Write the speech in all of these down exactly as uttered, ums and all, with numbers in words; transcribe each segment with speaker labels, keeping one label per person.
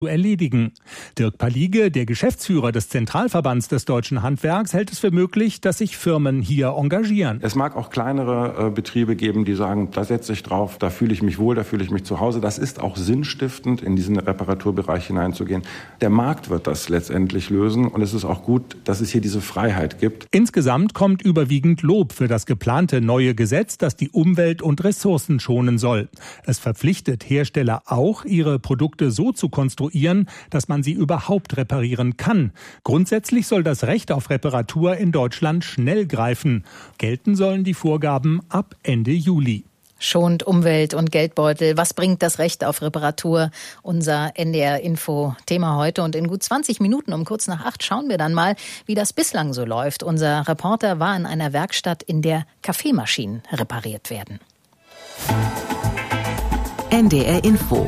Speaker 1: erledigen. Dirk Palige, der Geschäftsführer des Zentralverbands des deutschen Handwerks, hält es für möglich, dass sich Firmen hier engagieren.
Speaker 2: Es mag auch kleinere äh, Betriebe geben, die sagen, da setze ich drauf, da fühle ich mich wohl, da fühle ich mich zu Hause. Das ist auch sinnstiftend, in diesen Reparaturbereich hineinzugehen. Der Markt wird das letztendlich lösen und es ist auch gut, dass es hier diese Freiheit gibt.
Speaker 1: Insgesamt kommt überwiegend Lob für das geplante neue Gesetz, das die Umwelt und Ressourcen schonen soll. Es verpflichtet Hersteller auch, ihre Produkte so zu konstruieren, dass man sie überhaupt reparieren kann. Grundsätzlich soll das Recht auf Reparatur in Deutschland schnell greifen. Gelten sollen die Vorgaben ab Ende Juli.
Speaker 3: Schont Umwelt und Geldbeutel. Was bringt das Recht auf Reparatur? Unser N D R-Info-Thema heute. Und in gut zwanzig Minuten um kurz nach acht schauen wir dann mal, wie das bislang so läuft. Unser Reporter war in einer Werkstatt, in der Kaffeemaschinen repariert werden.
Speaker 4: N D R-Info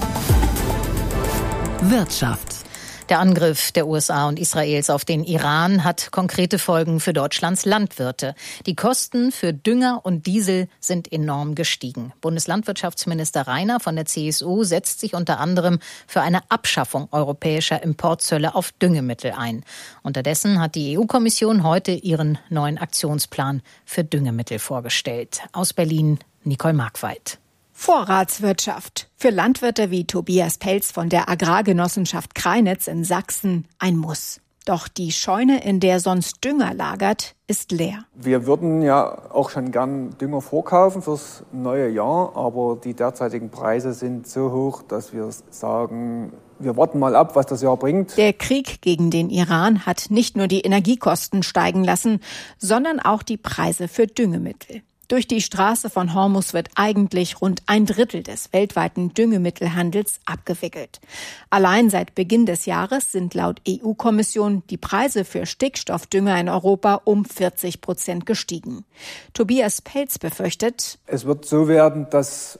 Speaker 4: Wirtschaft.
Speaker 3: Der Angriff der U S A und Israels auf den Iran hat konkrete Folgen für Deutschlands Landwirte. Die Kosten für Dünger und Diesel sind enorm gestiegen. Bundeslandwirtschaftsminister Rainer von der C S U setzt sich unter anderem für eine Abschaffung europäischer Importzölle auf Düngemittel ein. Unterdessen hat die E U-Kommission heute ihren neuen Aktionsplan für Düngemittel vorgestellt. Aus Berlin, Nicole Markwald.
Speaker 5: Vorratswirtschaft. Für Landwirte wie Tobias Pelz von der Agrargenossenschaft Kreinitz in Sachsen ein Muss. Doch die Scheune, in der sonst Dünger lagert, ist leer.
Speaker 6: Wir würden ja auch schon gern Dünger vorkaufen fürs neue Jahr, aber die derzeitigen Preise sind so hoch, dass wir sagen, wir warten mal ab, was das Jahr bringt.
Speaker 5: Der Krieg gegen den Iran hat nicht nur die Energiekosten steigen lassen, sondern auch die Preise für Düngemittel. Durch die Straße von Hormuz wird eigentlich rund ein Drittel des weltweiten Düngemittelhandels abgewickelt. Allein seit Beginn des Jahres sind laut E U-Kommission die Preise für Stickstoffdünger in Europa um vierzig Prozent gestiegen. Tobias Pelz befürchtet,
Speaker 6: es wird so werden, dass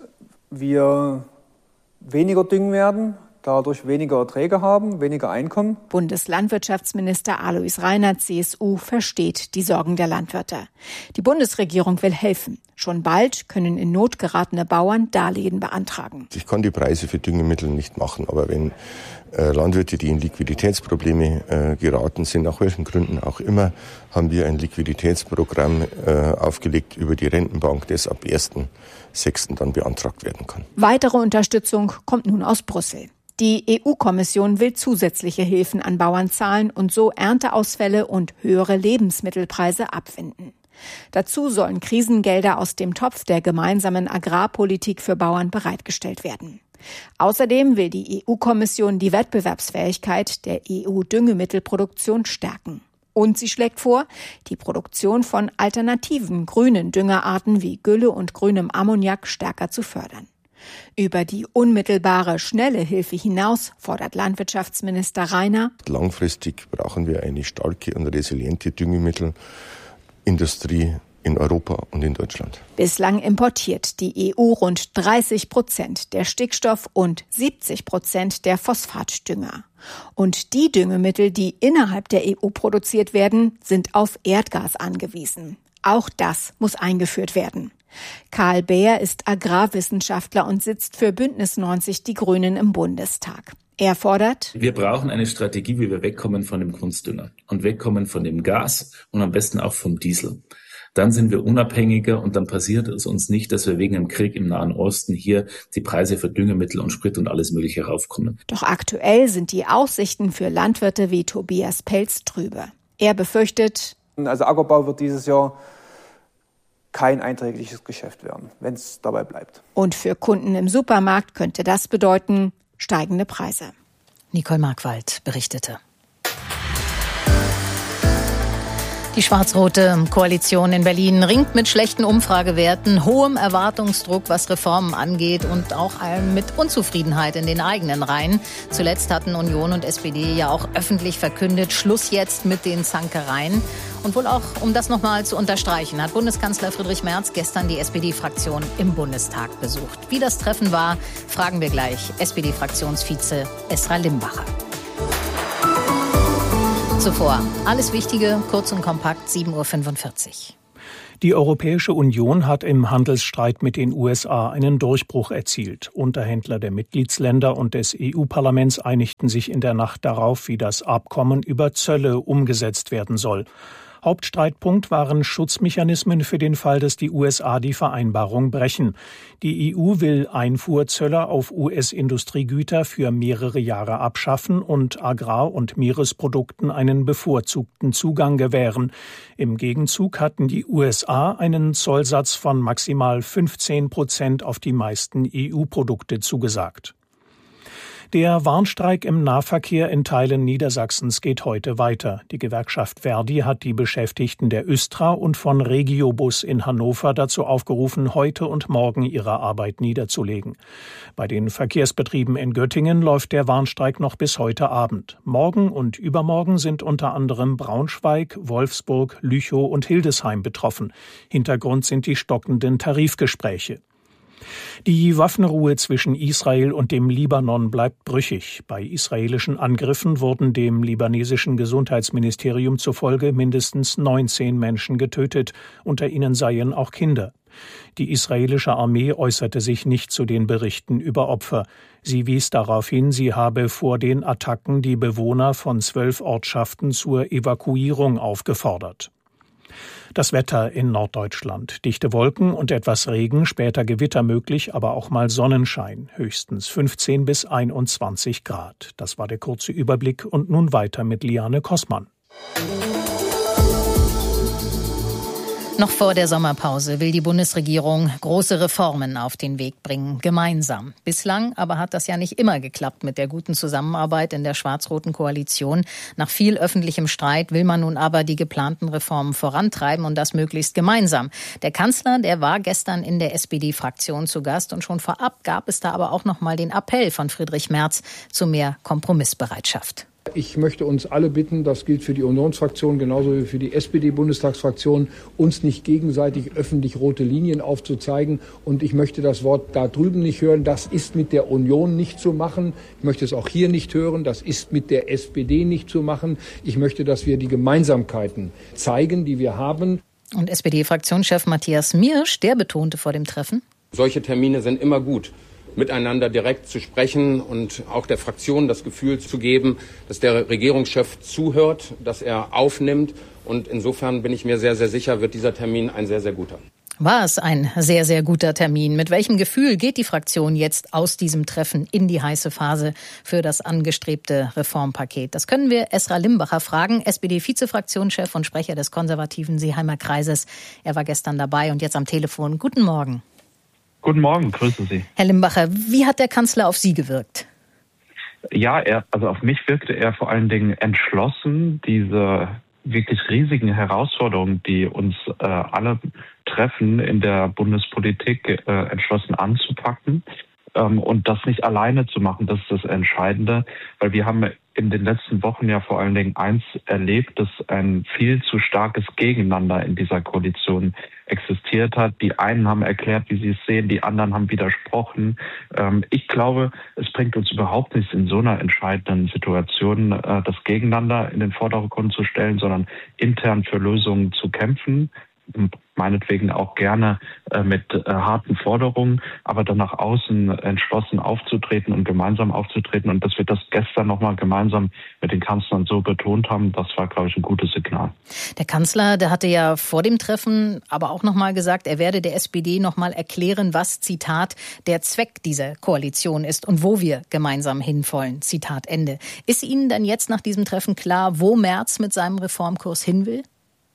Speaker 6: wir weniger düngen werden, dadurch weniger Erträge haben, weniger Einkommen.
Speaker 5: Bundeslandwirtschaftsminister Alois Rainer, C S U, versteht die Sorgen der Landwirte. Die Bundesregierung will helfen. Schon bald können in Not geratene Bauern Darlehen beantragen.
Speaker 7: Ich kann die Preise für Düngemittel nicht machen, aber wenn äh, Landwirte, die in Liquiditätsprobleme äh, geraten sind, nach welchen Gründen auch immer, haben wir ein Liquiditätsprogramm äh, aufgelegt über die Rentenbank, das ab ersten sechsten dann beantragt werden kann.
Speaker 5: Weitere Unterstützung kommt nun aus Brüssel. Die E U-Kommission will zusätzliche Hilfen an Bauern zahlen und so Ernteausfälle und höhere Lebensmittelpreise abwenden. Dazu sollen Krisengelder aus dem Topf der gemeinsamen Agrarpolitik für Bauern bereitgestellt werden. Außerdem will die E U-Kommission die Wettbewerbsfähigkeit der E U-Düngemittelproduktion stärken. Und sie schlägt vor, die Produktion von alternativen grünen Düngerarten wie Gülle und grünem Ammoniak stärker zu fördern. Über die unmittelbare, schnelle Hilfe hinaus fordert Landwirtschaftsminister Rainer:
Speaker 7: Langfristig brauchen wir eine starke und resiliente Düngemittelindustrie in Europa und in Deutschland.
Speaker 5: Bislang importiert die E U rund dreißig Prozent der Stickstoff- und siebzig Prozent der Phosphatdünger. Und die Düngemittel, die innerhalb der E U produziert werden, sind auf Erdgas angewiesen. Auch das muss eingeführt werden. Karl Beer ist Agrarwissenschaftler und sitzt für Bündnis neunzig Die Grünen im Bundestag. Er fordert:
Speaker 8: Wir brauchen eine Strategie, wie wir wegkommen von dem Kunstdünger und wegkommen von dem Gas und am besten auch vom Diesel. Dann sind wir unabhängiger und dann passiert es uns nicht, dass wir wegen dem Krieg im Nahen Osten hier die Preise für Düngemittel und Sprit und alles Mögliche raufkommen.
Speaker 5: Doch aktuell sind die Aussichten für Landwirte wie Tobias Pelz trübe. Er befürchtet:
Speaker 6: Also Ackerbau wird dieses Jahr kein einträgliches Geschäft werden, wenn es dabei bleibt.
Speaker 5: Und für Kunden im Supermarkt könnte das bedeuten steigende Preise.
Speaker 3: Nicole Markwald berichtete. Die schwarz-rote Koalition in Berlin ringt mit schlechten Umfragewerten, hohem Erwartungsdruck, was Reformen angeht und auch mit Unzufriedenheit in den eigenen Reihen. Zuletzt hatten Union und S P D ja auch öffentlich verkündet, Schluss jetzt mit den Zankereien. Und wohl auch, um das nochmal zu unterstreichen, hat Bundeskanzler Friedrich Merz gestern die S P D-Fraktion im Bundestag besucht. Wie das Treffen war, fragen wir gleich S P D-Fraktionsvize Esra Limbacher. Zuvor alles Wichtige, kurz und kompakt, sieben Uhr fünfundvierzig.
Speaker 9: Die Europäische Union hat im Handelsstreit mit den U S A einen Durchbruch erzielt. Unterhändler der Mitgliedsländer und des E U-Parlaments einigten sich in der Nacht darauf, wie das Abkommen über Zölle umgesetzt werden soll. Hauptstreitpunkt waren Schutzmechanismen für den Fall, dass die U S A die Vereinbarung brechen. Die E U will Einfuhrzölle auf U S-Industriegüter für mehrere Jahre abschaffen und Agrar- und Meeresprodukten einen bevorzugten Zugang gewähren. Im Gegenzug hatten die U S A einen Zollsatz von maximal fünfzehn Prozent auf die meisten E U-Produkte zugesagt. Der Warnstreik im Nahverkehr in Teilen Niedersachsens geht heute weiter. Die Gewerkschaft Verdi hat die Beschäftigten der Östra und von Regiobus in Hannover dazu aufgerufen, heute und morgen ihre Arbeit niederzulegen. Bei den Verkehrsbetrieben in Göttingen läuft der Warnstreik noch bis heute Abend. Morgen und übermorgen sind unter anderem Braunschweig, Wolfsburg, Lüchow und Hildesheim betroffen. Hintergrund sind die stockenden Tarifgespräche. Die Waffenruhe zwischen Israel und dem Libanon bleibt brüchig. Bei israelischen Angriffen wurden dem libanesischen Gesundheitsministerium zufolge mindestens neunzehn Menschen getötet, unter ihnen seien auch Kinder. Die israelische Armee äußerte sich nicht zu den Berichten über Opfer. Sie wies darauf hin, sie habe vor den Attacken die Bewohner von zwölf Ortschaften zur Evakuierung aufgefordert. Das Wetter in Norddeutschland. Dichte Wolken und etwas Regen, später Gewitter möglich, aber auch mal Sonnenschein. Höchstens fünfzehn bis einundzwanzig Grad. Das war der kurze Überblick und nun weiter mit Liane Kossmann.
Speaker 3: Noch vor der Sommerpause will die Bundesregierung große Reformen auf den Weg bringen, gemeinsam. Bislang aber hat das ja nicht immer geklappt mit der guten Zusammenarbeit in der schwarz-roten Koalition. Nach viel öffentlichem Streit will man nun aber die geplanten Reformen vorantreiben und das möglichst gemeinsam. Der Kanzler, der war gestern in der S P D-Fraktion zu Gast und schon vorab gab es da aber auch noch mal den Appell von Friedrich Merz zu mehr Kompromissbereitschaft.
Speaker 10: Ich möchte uns alle bitten, das gilt für die Unionsfraktion genauso wie für die S P D-Bundestagsfraktion, uns nicht gegenseitig öffentlich rote Linien aufzuzeigen. Und ich möchte das Wort da drüben nicht hören. Das ist mit der Union nicht zu machen. Ich möchte es auch hier nicht hören. Das ist mit der S P D nicht zu machen. Ich möchte, dass wir die Gemeinsamkeiten zeigen, die wir haben.
Speaker 3: Und S P D-Fraktionschef Matthias Miersch, der betonte vor dem Treffen:
Speaker 11: Solche Termine sind immer gut. Miteinander direkt zu sprechen und auch der Fraktion das Gefühl zu geben, dass der Regierungschef zuhört, dass er aufnimmt. Und insofern bin ich mir sehr, sehr sicher, wird dieser Termin ein sehr, sehr guter.
Speaker 3: War es ein sehr, sehr guter Termin? Mit welchem Gefühl geht die Fraktion jetzt aus diesem Treffen in die heiße Phase für das angestrebte Reformpaket? Das können wir Esra Limbacher fragen, S P D-Vizefraktionschef und Sprecher des konservativen Seeheimer Kreises. Er war gestern dabei und jetzt am Telefon. Guten Morgen.
Speaker 12: Guten Morgen, grüße Sie.
Speaker 3: Herr Limbacher, wie hat der Kanzler auf Sie gewirkt?
Speaker 12: Ja, er, also auf mich wirkte er vor allen Dingen entschlossen, diese wirklich riesigen Herausforderungen, die uns äh, alle treffen in der Bundespolitik, äh, entschlossen anzupacken ähm, und das nicht alleine zu machen. Das ist das Entscheidende, weil wir haben in den letzten Wochen ja vor allen Dingen eins erlebt, dass ein viel zu starkes Gegeneinander in dieser Koalition existiert hat. Die einen haben erklärt, wie sie es sehen, die anderen haben widersprochen. Ähm, ich glaube, es bringt uns überhaupt nichts in so einer entscheidenden Situation, äh, das Gegeneinander in den Vordergrund zu stellen, sondern intern für Lösungen zu kämpfen. Meinetwegen auch gerne äh, mit äh, harten Forderungen, aber dann nach außen entschlossen aufzutreten und gemeinsam aufzutreten. Und dass wir das gestern nochmal gemeinsam mit den Kanzlern so betont haben, das war, glaube ich, ein gutes Signal.
Speaker 3: Der Kanzler, der hatte ja vor dem Treffen aber auch nochmal gesagt, er werde der S P D nochmal erklären, was, Zitat, der Zweck dieser Koalition ist und wo wir gemeinsam hinwollen, Zitat Ende. Ist Ihnen dann jetzt nach diesem Treffen klar, wo Merz mit seinem Reformkurs hin will?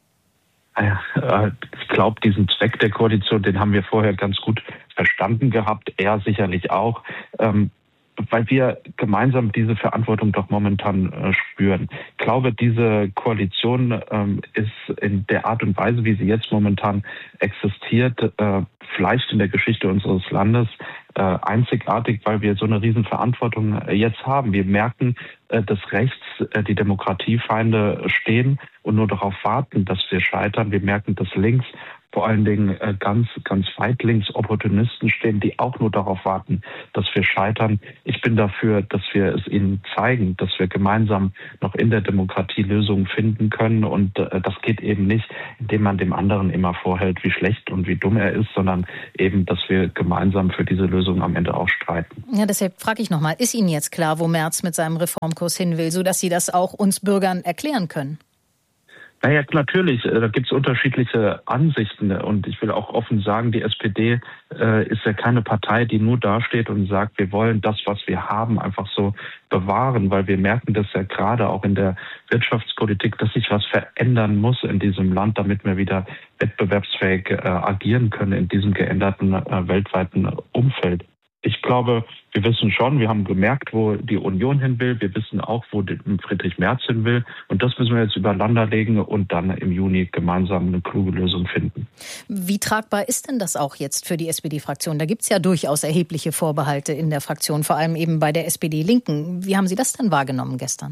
Speaker 12: Ich glaube, diesen Zweck der Koalition, den haben wir vorher ganz gut verstanden gehabt. Er sicherlich auch, ähm, weil wir gemeinsam diese Verantwortung doch momentan äh, spüren. Ich glaube, diese Koalition ähm, ist in der Art und Weise, wie sie jetzt momentan existiert, äh, vielleicht in der Geschichte unseres Landes äh, einzigartig, weil wir so eine Riesenverantwortung äh, jetzt haben. Wir merken, äh, dass rechts äh, die Demokratiefeinde stehen und nur darauf warten, dass wir scheitern. Wir merken, dass links vor allen Dingen äh, ganz, ganz weit links Opportunisten stehen, die auch nur darauf warten, dass wir scheitern. Ich bin dafür, dass wir es ihnen zeigen, dass wir gemeinsam noch in der Demokratie Lösungen finden können. Und äh, das geht eben nicht, indem man dem anderen immer vorhält, wie schlecht und wie dumm er ist, sondern eben, dass wir gemeinsam für diese Lösung am Ende auch streiten.
Speaker 3: Ja, deshalb frage ich nochmal, ist Ihnen jetzt klar, wo Merz mit seinem Reformkurs hin will, sodass Sie das auch uns Bürgern erklären können?
Speaker 12: Naja, natürlich, da gibt es unterschiedliche Ansichten und ich will auch offen sagen, die S P D äh, ist ja keine Partei, die nur dasteht und sagt, wir wollen das, was wir haben, einfach so bewahren, weil wir merken das ja gerade auch in der Wirtschaftspolitik, dass sich was verändern muss in diesem Land, damit wir wieder wettbewerbsfähig äh, agieren können in diesem geänderten äh, weltweiten Umfeld. Ich glaube, wir wissen schon, wir haben gemerkt, wo die Union hin will. Wir wissen auch, wo Friedrich Merz hin will. Und das müssen wir jetzt übereinander legen und dann im Juni gemeinsam eine kluge Lösung finden.
Speaker 3: Wie tragbar ist denn das auch jetzt für die S P D-Fraktion? Da gibt es ja durchaus erhebliche Vorbehalte in der Fraktion, vor allem eben bei der S P D-Linken. Wie haben Sie das denn wahrgenommen gestern?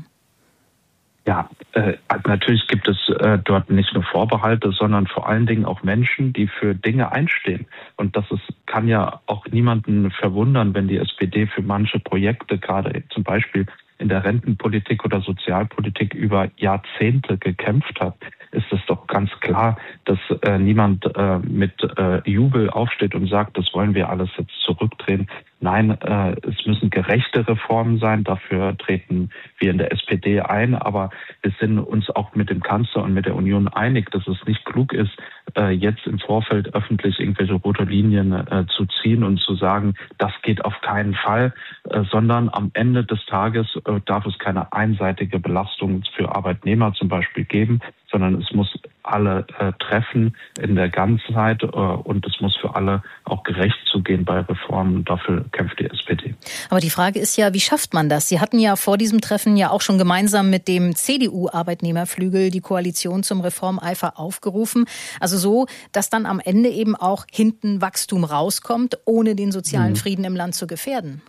Speaker 12: Ja, äh, natürlich gibt es äh, dort nicht nur Vorbehalte, sondern vor allen Dingen auch Menschen, die für Dinge einstehen. Und das ist, kann ja auch niemanden verwundern, wenn die S P D für manche Projekte, gerade zum Beispiel in der Rentenpolitik oder Sozialpolitik, über Jahrzehnte gekämpft hat. Ist es doch ganz klar, dass äh, niemand äh, mit äh, Jubel aufsteht und sagt, das wollen wir alles jetzt zurückdrehen. Nein, äh, es müssen gerechte Reformen sein. Dafür treten wir in der S P D ein. Aber wir sind uns auch mit dem Kanzler und mit der Union einig, dass es nicht klug ist, äh, jetzt im Vorfeld öffentlich irgendwelche rote Linien äh, zu ziehen und zu sagen, das geht auf keinen Fall, äh, sondern am Ende des Tages äh, darf es keine einseitige Belastung für Arbeitnehmer zum Beispiel geben, sondern es muss alle äh, treffen in der Ganzheit äh, und es muss für alle auch gerecht zugehen bei Reformen. Dafür kämpft die S P D.
Speaker 3: Aber die Frage ist ja, wie schafft man das? Sie hatten ja vor diesem Treffen ja auch schon gemeinsam mit dem C D U-Arbeitnehmerflügel die Koalition zum Reformeifer aufgerufen. Also so, dass dann am Ende eben auch hinten Wachstum rauskommt, ohne den sozialen mhm. Frieden im Land zu gefährden.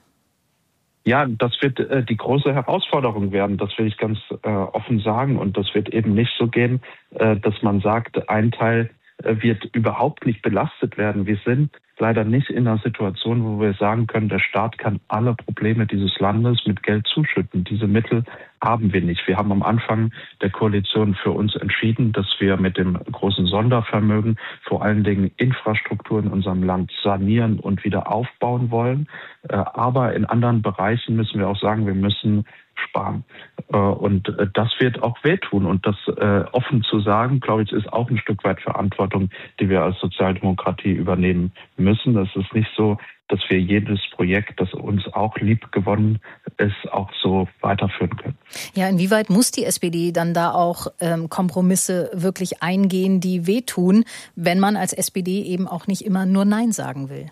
Speaker 12: Ja, das wird äh, die große Herausforderung werden, das will ich ganz äh, offen sagen. Und das wird eben nicht so gehen, äh, dass man sagt, ein Teil äh, wird überhaupt nicht belastet werden. Wir sind leider nicht in einer Situation, wo wir sagen können, der Staat kann alle Probleme dieses Landes mit Geld zuschütten. Diese Mittel haben wir nicht. Wir haben am Anfang der Koalition für uns entschieden, dass wir mit dem großen Sondervermögen vor allen Dingen Infrastruktur in unserem Land sanieren und wieder aufbauen wollen. Aber in anderen Bereichen müssen wir auch sagen, wir müssen sparen. Und das wird auch wehtun. Und das offen zu sagen, glaube ich, ist auch ein Stück weit Verantwortung, die wir als Sozialdemokratie übernehmen müssen. Es ist nicht so, dass wir jedes Projekt, das uns auch lieb gewonnen ist, auch so weiterführen können.
Speaker 3: Ja, inwieweit muss die S P D dann da auch ähm, Kompromisse wirklich eingehen, die wehtun, wenn man als S P D eben auch nicht immer nur Nein sagen will?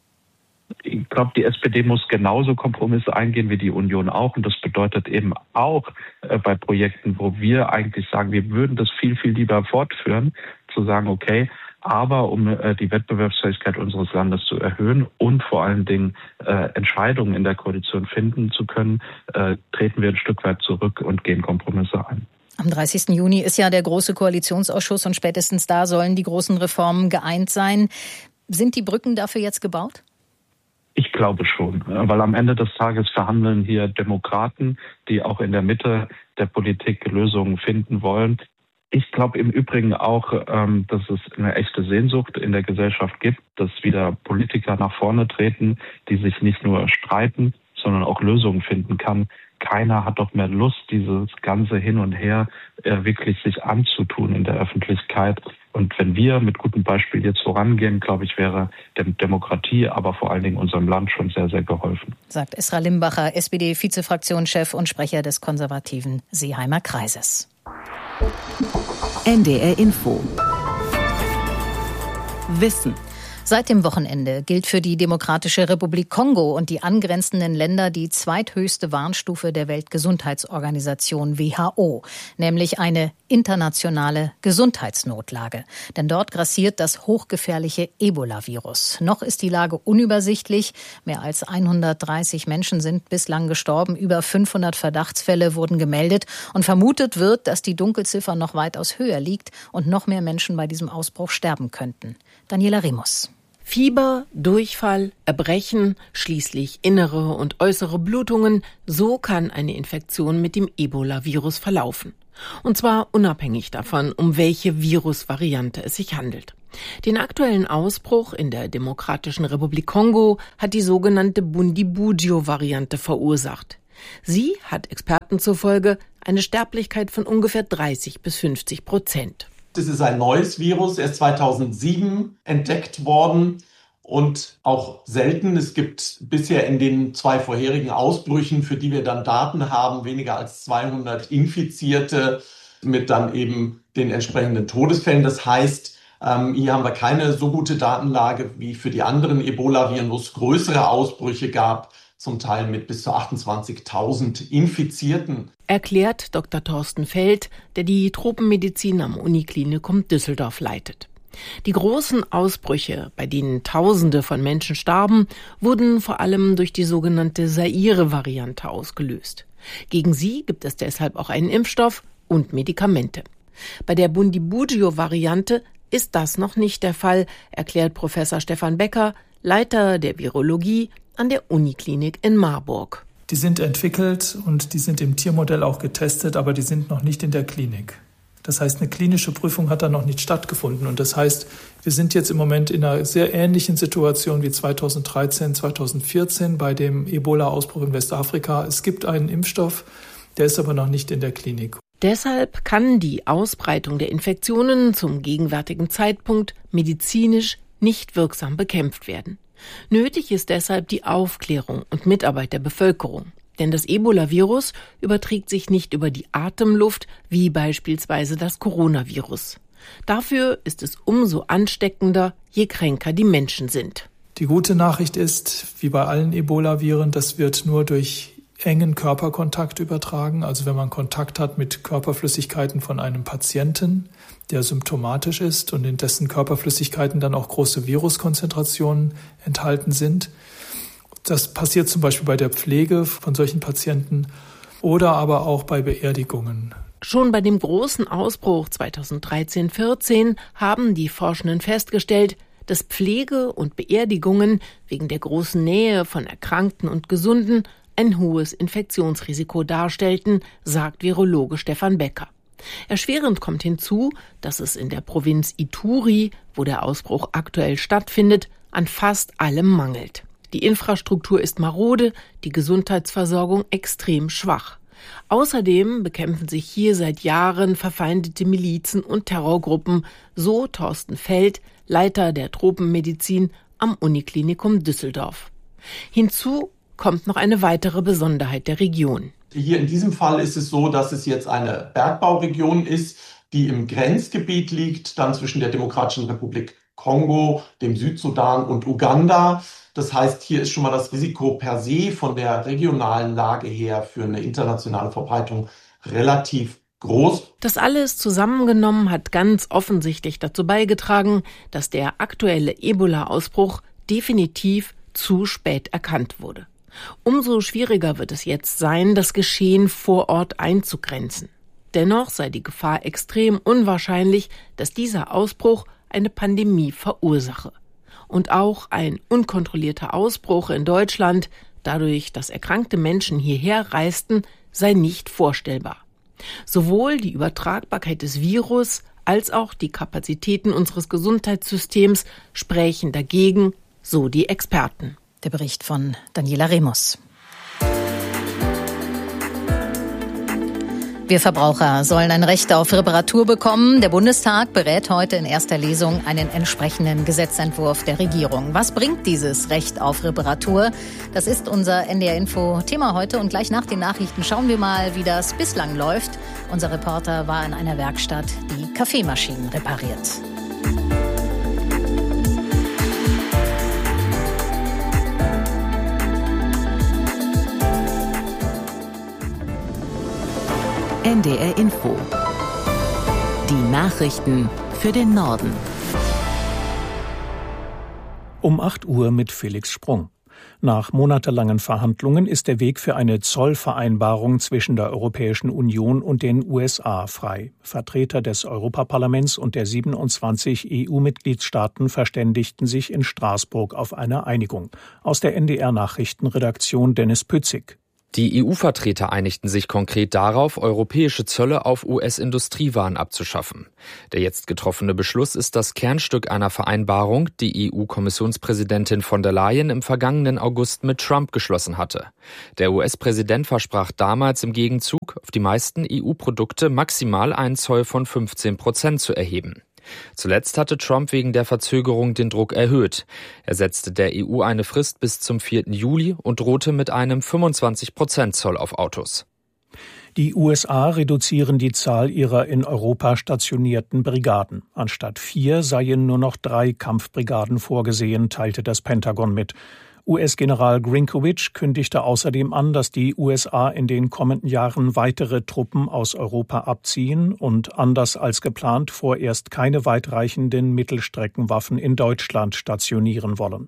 Speaker 12: Ich glaube, die S P D muss genauso Kompromisse eingehen wie die Union auch. Und das bedeutet eben auch äh, bei Projekten, wo wir eigentlich sagen, wir würden das viel, viel lieber fortführen, zu sagen, okay, aber um äh, die Wettbewerbsfähigkeit unseres Landes zu erhöhen und vor allen Dingen äh, Entscheidungen in der Koalition finden zu können, äh, treten wir ein Stück weit zurück und gehen Kompromisse ein.
Speaker 3: Am dreißigsten Juni ist ja der große Koalitionsausschuss und spätestens da sollen die großen Reformen geeint sein. Sind die Brücken dafür jetzt gebaut?
Speaker 12: Ich glaube schon, weil am Ende des Tages verhandeln hier Demokraten, die auch in der Mitte der Politik Lösungen finden wollen. Ich glaube im Übrigen auch, dass es eine echte Sehnsucht in der Gesellschaft gibt, dass wieder Politiker nach vorne treten, die sich nicht nur streiten, sondern auch Lösungen finden kann. Keiner hat doch mehr Lust, dieses ganze Hin und Her wirklich sich anzutun in der Öffentlichkeit. Und wenn wir mit gutem Beispiel jetzt vorangehen, glaube ich, wäre der Demokratie, aber vor allen Dingen unserem Land schon sehr, sehr geholfen.
Speaker 3: Sagt Esra Limbacher, S P D-Vizefraktionschef und Sprecher des konservativen Seeheimer Kreises.
Speaker 4: N D R Info. Wissen.
Speaker 3: Seit dem Wochenende gilt für die Demokratische Republik Kongo und die angrenzenden Länder die zweithöchste Warnstufe der Weltgesundheitsorganisation W H O, nämlich eine internationale Gesundheitsnotlage. Denn dort grassiert das hochgefährliche Ebola-Virus. Noch ist die Lage unübersichtlich. Mehr als hundertdreißig Menschen sind bislang gestorben. Über fünfhundert Verdachtsfälle wurden gemeldet. Und vermutet wird, dass die Dunkelziffer noch weitaus höher liegt und noch mehr Menschen bei diesem Ausbruch sterben könnten. Daniela Remus.
Speaker 13: Fieber, Durchfall, Erbrechen, schließlich innere und äußere Blutungen, so kann eine Infektion mit dem Ebola-Virus verlaufen. Und zwar unabhängig davon, um welche Virusvariante es sich handelt. Den aktuellen Ausbruch in der Demokratischen Republik Kongo hat die sogenannte Bundibugyo-Variante verursacht. Sie hat Experten zufolge eine Sterblichkeit von ungefähr dreißig bis fünfzig Prozent.
Speaker 14: Das ist ein neues Virus, erst zweitausendsieben entdeckt worden und auch selten. Es gibt bisher in den zwei vorherigen Ausbrüchen, für die wir dann Daten haben, weniger als zweihundert Infizierte mit dann eben den entsprechenden Todesfällen. Das heißt, ähm, hier haben wir keine so gute Datenlage wie für die anderen Ebola-Viren, wo es größere Ausbrüche gab, zum Teil mit bis zu achtundzwanzigtausend Infizierten.
Speaker 13: Erklärt Doktor Thorsten Feld, der die Tropenmedizin am Uniklinikum Düsseldorf leitet. Die großen Ausbrüche, bei denen Tausende von Menschen starben, wurden vor allem durch die sogenannte Zaire-Variante ausgelöst. Gegen sie gibt es deshalb auch einen Impfstoff und Medikamente. Bei der Bundibugyo-Variante ist das noch nicht der Fall, erklärt Professor Stefan Becker, Leiter der Virologie an der Uniklinik in Marburg.
Speaker 15: Die sind entwickelt und die sind im Tiermodell auch getestet, aber die sind noch nicht in der Klinik. Das heißt, eine klinische Prüfung hat da noch nicht stattgefunden. Und das heißt, wir sind jetzt im Moment in einer sehr ähnlichen Situation wie zweitausenddreizehn, zweitausendvierzehn bei dem Ebola-Ausbruch in Westafrika. Es gibt einen Impfstoff, der ist aber noch nicht in der Klinik.
Speaker 13: Deshalb kann die Ausbreitung der Infektionen zum gegenwärtigen Zeitpunkt medizinisch nicht wirksam bekämpft werden. Nötig ist deshalb die Aufklärung und Mitarbeit der Bevölkerung. Denn das Ebola-Virus überträgt sich nicht über die Atemluft, wie beispielsweise das Coronavirus. Dafür ist es umso ansteckender, je kränker die Menschen sind.
Speaker 15: Die gute Nachricht ist, wie bei allen Ebola-Viren, das wird nur durch engen Körperkontakt übertragen. Also wenn man Kontakt hat mit Körperflüssigkeiten von einem Patienten, der symptomatisch ist und in dessen Körperflüssigkeiten dann auch große Viruskonzentrationen enthalten sind. Das passiert zum Beispiel bei der Pflege von solchen Patienten oder aber auch bei Beerdigungen.
Speaker 13: Schon bei dem großen Ausbruch zweitausenddreizehn vierzehn haben die Forschenden festgestellt, dass Pflege und Beerdigungen wegen der großen Nähe von Erkrankten und Gesunden ein hohes Infektionsrisiko darstellten, sagt Virologe Stefan Becker. Erschwerend kommt hinzu, dass es in der Provinz Ituri, wo der Ausbruch aktuell stattfindet, an fast allem mangelt. Die Infrastruktur ist marode, die Gesundheitsversorgung extrem schwach. Außerdem bekämpfen sich hier seit Jahren verfeindete Milizen und Terrorgruppen, so Thorsten Feld, Leiter der Tropenmedizin am Uniklinikum Düsseldorf. Hinzu kommt noch eine weitere Besonderheit der Region.
Speaker 14: Hier in diesem Fall ist es so, dass es jetzt eine Bergbauregion ist, die im Grenzgebiet liegt, dann zwischen der Demokratischen Republik Kongo, dem Südsudan und Uganda. Das heißt, hier ist schon mal das Risiko per se von der regionalen Lage her für eine internationale Verbreitung relativ groß.
Speaker 13: Das alles zusammengenommen hat ganz offensichtlich dazu beigetragen, dass der aktuelle Ebola-Ausbruch definitiv zu spät erkannt wurde. Umso schwieriger wird es jetzt sein, das Geschehen vor Ort einzugrenzen. Dennoch sei die Gefahr extrem unwahrscheinlich, dass dieser Ausbruch eine Pandemie verursache. Und auch ein unkontrollierter Ausbruch in Deutschland, dadurch, dass erkrankte Menschen hierher reisten, sei nicht vorstellbar. Sowohl die Übertragbarkeit des Virus als auch die Kapazitäten unseres Gesundheitssystems sprechen dagegen, so die Experten.
Speaker 3: Der Bericht von Daniela Remus. Wir Verbraucher sollen ein Recht auf Reparatur bekommen. Der Bundestag berät heute in erster Lesung einen entsprechenden Gesetzentwurf der Regierung. Was bringt dieses Recht auf Reparatur? Das ist unser N D R Info Thema heute. Und gleich nach den Nachrichten schauen wir mal, wie das bislang läuft. Unser Reporter war in einer Werkstatt, die Kaffeemaschinen repariert.
Speaker 4: N D R Info. Die Nachrichten für den Norden.
Speaker 9: Um acht Uhr mit Felix Sprung. Nach monatelangen Verhandlungen ist der Weg für eine Zollvereinbarung zwischen der Europäischen Union und den U S A frei. Vertreter des Europaparlaments und der siebenundzwanzig E U-Mitgliedstaaten verständigten sich in Straßburg auf eine Einigung. Aus der N D R-Nachrichtenredaktion Dennis Pützig.
Speaker 16: Die E U-Vertreter einigten sich konkret darauf, europäische Zölle auf U S-Industriewaren abzuschaffen. Der jetzt getroffene Beschluss ist das Kernstück einer Vereinbarung, die E U-Kommissionspräsidentin von der Leyen im vergangenen August mit Trump geschlossen hatte. Der U S-Präsident versprach damals im Gegenzug, auf die meisten E U-Produkte maximal einen Zoll von fünfzehn Prozent zu erheben. Zuletzt hatte Trump wegen der Verzögerung den Druck erhöht. Er setzte der E U eine Frist bis zum vierten Juli und drohte mit einem fünfundzwanzig Prozent Zoll auf Autos.
Speaker 9: Die U S A reduzieren die Zahl ihrer in Europa stationierten Brigaden. Anstatt vier seien nur noch drei Kampfbrigaden vorgesehen, teilte das Pentagon mit. U S-General Grynkowicz kündigte außerdem an, dass die U S A in den kommenden Jahren weitere Truppen aus Europa abziehen und anders als geplant vorerst keine weitreichenden Mittelstreckenwaffen in Deutschland stationieren wollen.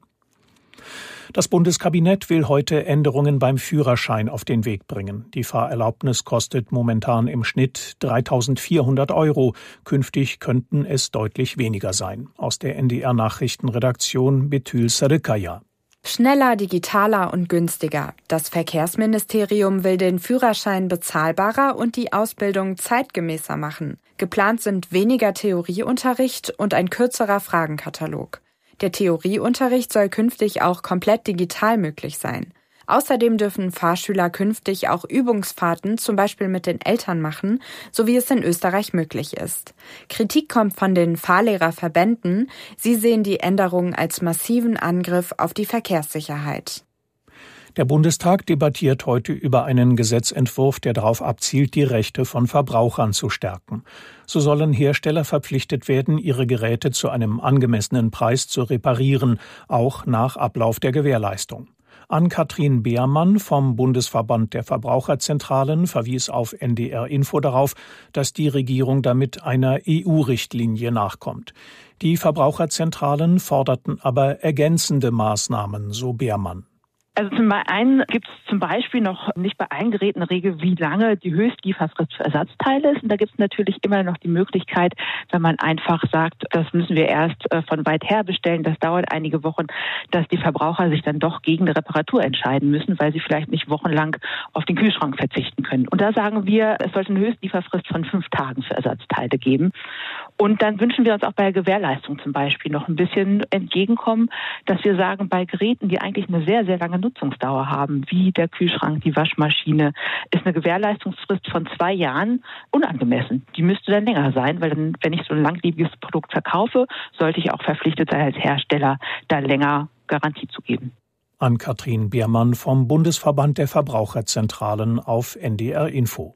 Speaker 9: Das Bundeskabinett will heute Änderungen beim Führerschein auf den Weg bringen. Die Fahrerlaubnis kostet momentan im Schnitt dreitausendvierhundert Euro. Künftig könnten es deutlich weniger sein. Aus der N D R-Nachrichtenredaktion Betül Sarıkaya.
Speaker 17: Schneller, digitaler und günstiger. Das Verkehrsministerium will den Führerschein bezahlbarer und die Ausbildung zeitgemäßer machen. Geplant sind weniger Theorieunterricht und ein kürzerer Fragenkatalog. Der Theorieunterricht soll künftig auch komplett digital möglich sein. Außerdem dürfen Fahrschüler künftig auch Übungsfahrten zum Beispiel mit den Eltern machen, so wie es in Österreich möglich ist. Kritik kommt von den Fahrlehrerverbänden. Sie sehen die Änderung als massiven Angriff auf die Verkehrssicherheit.
Speaker 9: Der Bundestag debattiert heute über einen Gesetzentwurf, der darauf abzielt, die Rechte von Verbrauchern zu stärken. So sollen Hersteller verpflichtet werden, ihre Geräte zu einem angemessenen Preis zu reparieren, auch nach Ablauf der Gewährleistung. Ann-Kathrin Beermann vom Bundesverband der Verbraucherzentralen verwies auf N D R Info darauf, dass die Regierung damit einer E U-Richtlinie nachkommt. Die Verbraucherzentralen forderten aber ergänzende Maßnahmen, so Beermann.
Speaker 18: Also zum einen gibt es zum Beispiel noch nicht bei allen Geräten eine Regel, wie lange die Höchstlieferfrist für Ersatzteile ist. Und da gibt es natürlich immer noch die Möglichkeit, wenn man einfach sagt, das müssen wir erst von weit her bestellen, das dauert einige Wochen, dass die Verbraucher sich dann doch gegen eine Reparatur entscheiden müssen, weil sie vielleicht nicht wochenlang auf den Kühlschrank verzichten können. Und da sagen wir, es sollte eine Höchstlieferfrist von fünf Tagen für Ersatzteile geben. Und dann wünschen wir uns auch bei der Gewährleistung zum Beispiel noch ein bisschen entgegenkommen, dass wir sagen, bei Geräten, die eigentlich eine sehr, sehr lange Nutzungsdauer haben, wie der Kühlschrank, die Waschmaschine, ist eine Gewährleistungsfrist von zwei Jahren unangemessen. Die müsste dann länger sein, weil dann, wenn ich so ein langlebiges Produkt verkaufe, sollte ich auch verpflichtet sein, als Hersteller da länger Garantie zu geben.
Speaker 9: Ann-Kathrin Beermann vom Bundesverband der Verbraucherzentralen auf N D R Info.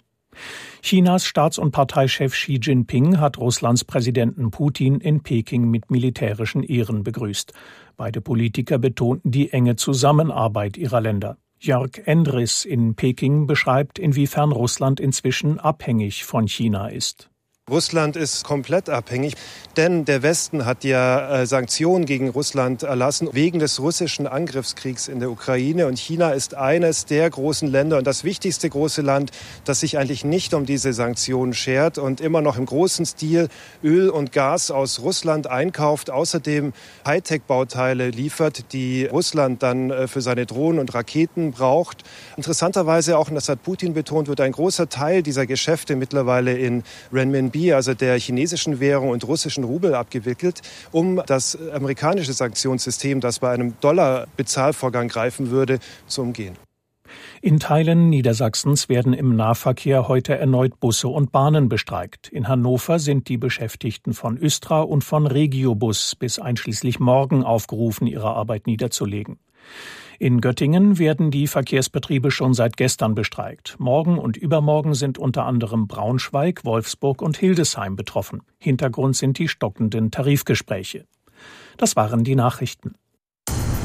Speaker 9: Chinas Staats- und Parteichef Xi Jinping hat Russlands Präsidenten Putin in Peking mit militärischen Ehren begrüßt. Beide Politiker betonten die enge Zusammenarbeit ihrer Länder. Jörg Endres in Peking beschreibt, inwiefern Russland inzwischen abhängig von China ist.
Speaker 19: Russland ist komplett abhängig, denn der Westen hat ja äh, Sanktionen gegen Russland erlassen wegen des russischen Angriffskriegs in der Ukraine. Und China ist eines der großen Länder und das wichtigste große Land, das sich eigentlich nicht um diese Sanktionen schert und immer noch im großen Stil Öl und Gas aus Russland einkauft, außerdem Hightech-Bauteile liefert, die Russland dann äh, für seine Drohnen und Raketen braucht. Interessanterweise auch, und das hat Putin betont, wird ein großer Teil dieser Geschäfte mittlerweile in Renminbi, also der chinesischen Währung und russischen Rubel, abgewickelt, um das amerikanische Sanktionssystem, das bei einem Dollar-Bezahlvorgang greifen würde, zu umgehen.
Speaker 9: In Teilen Niedersachsens werden im Nahverkehr heute erneut Busse und Bahnen bestreikt. In Hannover sind die Beschäftigten von Östra und von Regiobus bis einschließlich morgen aufgerufen, ihre Arbeit niederzulegen. In Göttingen werden die Verkehrsbetriebe schon seit gestern bestreikt. Morgen und übermorgen sind unter anderem Braunschweig, Wolfsburg und Hildesheim betroffen. Hintergrund sind die stockenden Tarifgespräche. Das waren die Nachrichten.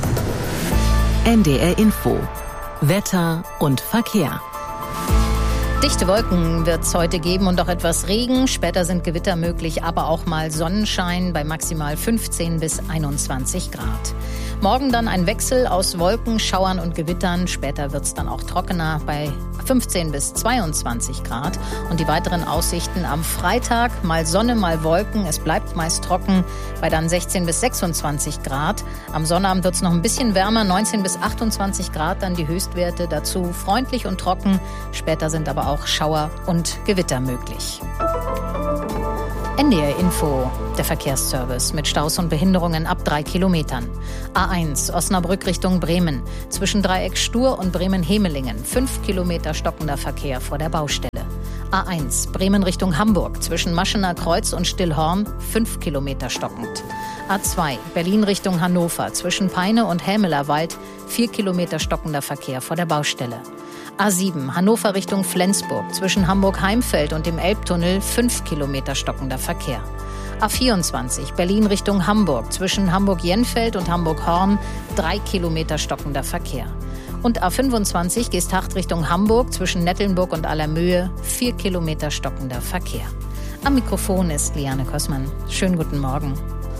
Speaker 4: N D R Info. Wetter und Verkehr.
Speaker 3: Dichte Wolken wird es heute geben und auch etwas Regen. Später sind Gewitter möglich, aber auch mal Sonnenschein bei maximal fünfzehn bis einundzwanzig Grad. Morgen dann ein Wechsel aus Wolken, Schauern und Gewittern. Später wird es dann auch trockener bei fünfzehn bis zweiundzwanzig Grad. Und die weiteren Aussichten am Freitag, mal Sonne, mal Wolken. Es bleibt meist trocken bei dann sechzehn bis sechsundzwanzig Grad. Am Sonnabend wird es noch ein bisschen wärmer, neunzehn bis achtundzwanzig Grad dann die Höchstwerte. Dazu freundlich und trocken. Später sind aber auch Schauer und Gewitter möglich. N D R Info, der Verkehrsservice mit Staus und Behinderungen ab drei Kilometern. A eins, Osnabrück Richtung Bremen. Zwischen Dreieck Stur und Bremen-Hemelingen. Fünf Kilometer stockender Verkehr vor der Baustelle. A eins, Bremen Richtung Hamburg. Zwischen Maschener Kreuz und Stillhorn. Fünf Kilometer stockend. A zwei, Berlin Richtung Hannover. Zwischen Peine und Hämelerwald. Vier Kilometer stockender Verkehr vor der Baustelle. A sieben, Hannover Richtung Flensburg. Zwischen Hamburg-Heimfeld und dem Elbtunnel fünf Kilometer stockender Verkehr. A vierundzwanzig, Berlin Richtung Hamburg. Zwischen Hamburg-Jenfeld und Hamburg-Horn drei Kilometer stockender Verkehr. Und A fünfundzwanzig, Geesthacht Richtung Hamburg. Zwischen Nettelnburg und Allermöhe vier Kilometer stockender Verkehr. Am Mikrofon ist Liane Kossmann. Schönen guten Morgen.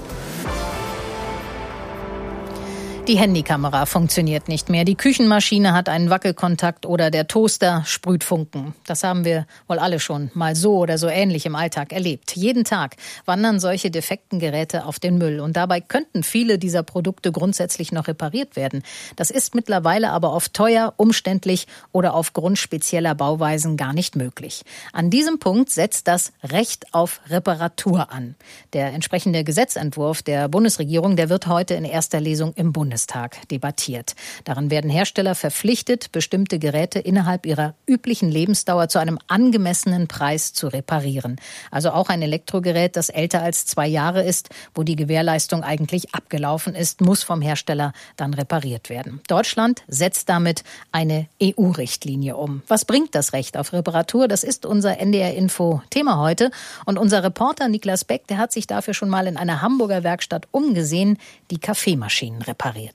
Speaker 3: Die Handykamera funktioniert nicht mehr, die Küchenmaschine hat einen Wackelkontakt oder der Toaster sprüht Funken. Das haben wir wohl alle schon mal so oder so ähnlich im Alltag erlebt. Jeden Tag wandern solche defekten Geräte auf den Müll und dabei könnten viele dieser Produkte grundsätzlich noch repariert werden. Das ist mittlerweile aber oft teuer, umständlich oder aufgrund spezieller Bauweisen gar nicht möglich. An diesem Punkt setzt das Recht auf Reparatur an. Der entsprechende Gesetzentwurf der Bundesregierung, der wird heute in erster Lesung im Bundestag debattiert. Darin werden Hersteller verpflichtet, bestimmte Geräte innerhalb ihrer üblichen Lebensdauer zu einem angemessenen Preis zu reparieren. Also auch ein Elektrogerät, das älter als zwei Jahre ist, wo die Gewährleistung eigentlich abgelaufen ist, muss vom Hersteller dann repariert werden. Deutschland setzt damit eine E U-Richtlinie um. Was bringt das Recht auf Reparatur? Das ist unser N D R-Info-Thema heute. Und unser Reporter Niklas Beck, der hat sich dafür schon mal in einer Hamburger Werkstatt umgesehen, die Kaffeemaschinen repariert.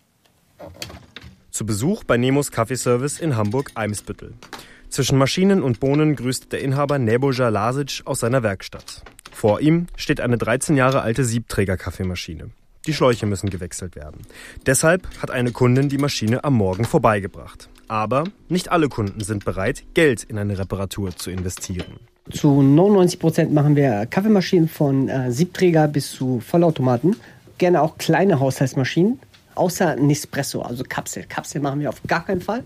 Speaker 20: Zu Besuch bei Nemos Kaffeeservice in Hamburg-Eimsbüttel. Zwischen Maschinen und Bohnen grüßt der Inhaber Nebojša Lasic aus seiner Werkstatt. Vor ihm steht eine dreizehn Jahre alte Siebträger-Kaffeemaschine. Die Schläuche müssen gewechselt werden. Deshalb hat eine Kundin die Maschine am Morgen vorbeigebracht. Aber nicht alle Kunden sind bereit, Geld in eine Reparatur zu investieren.
Speaker 21: Zu neunundneunzig Prozent machen wir Kaffeemaschinen von äh, Siebträger bis zu Vollautomaten. Gerne auch kleine Haushaltsmaschinen. Außer Nespresso, also Kapsel. Kapsel machen wir auf gar keinen Fall.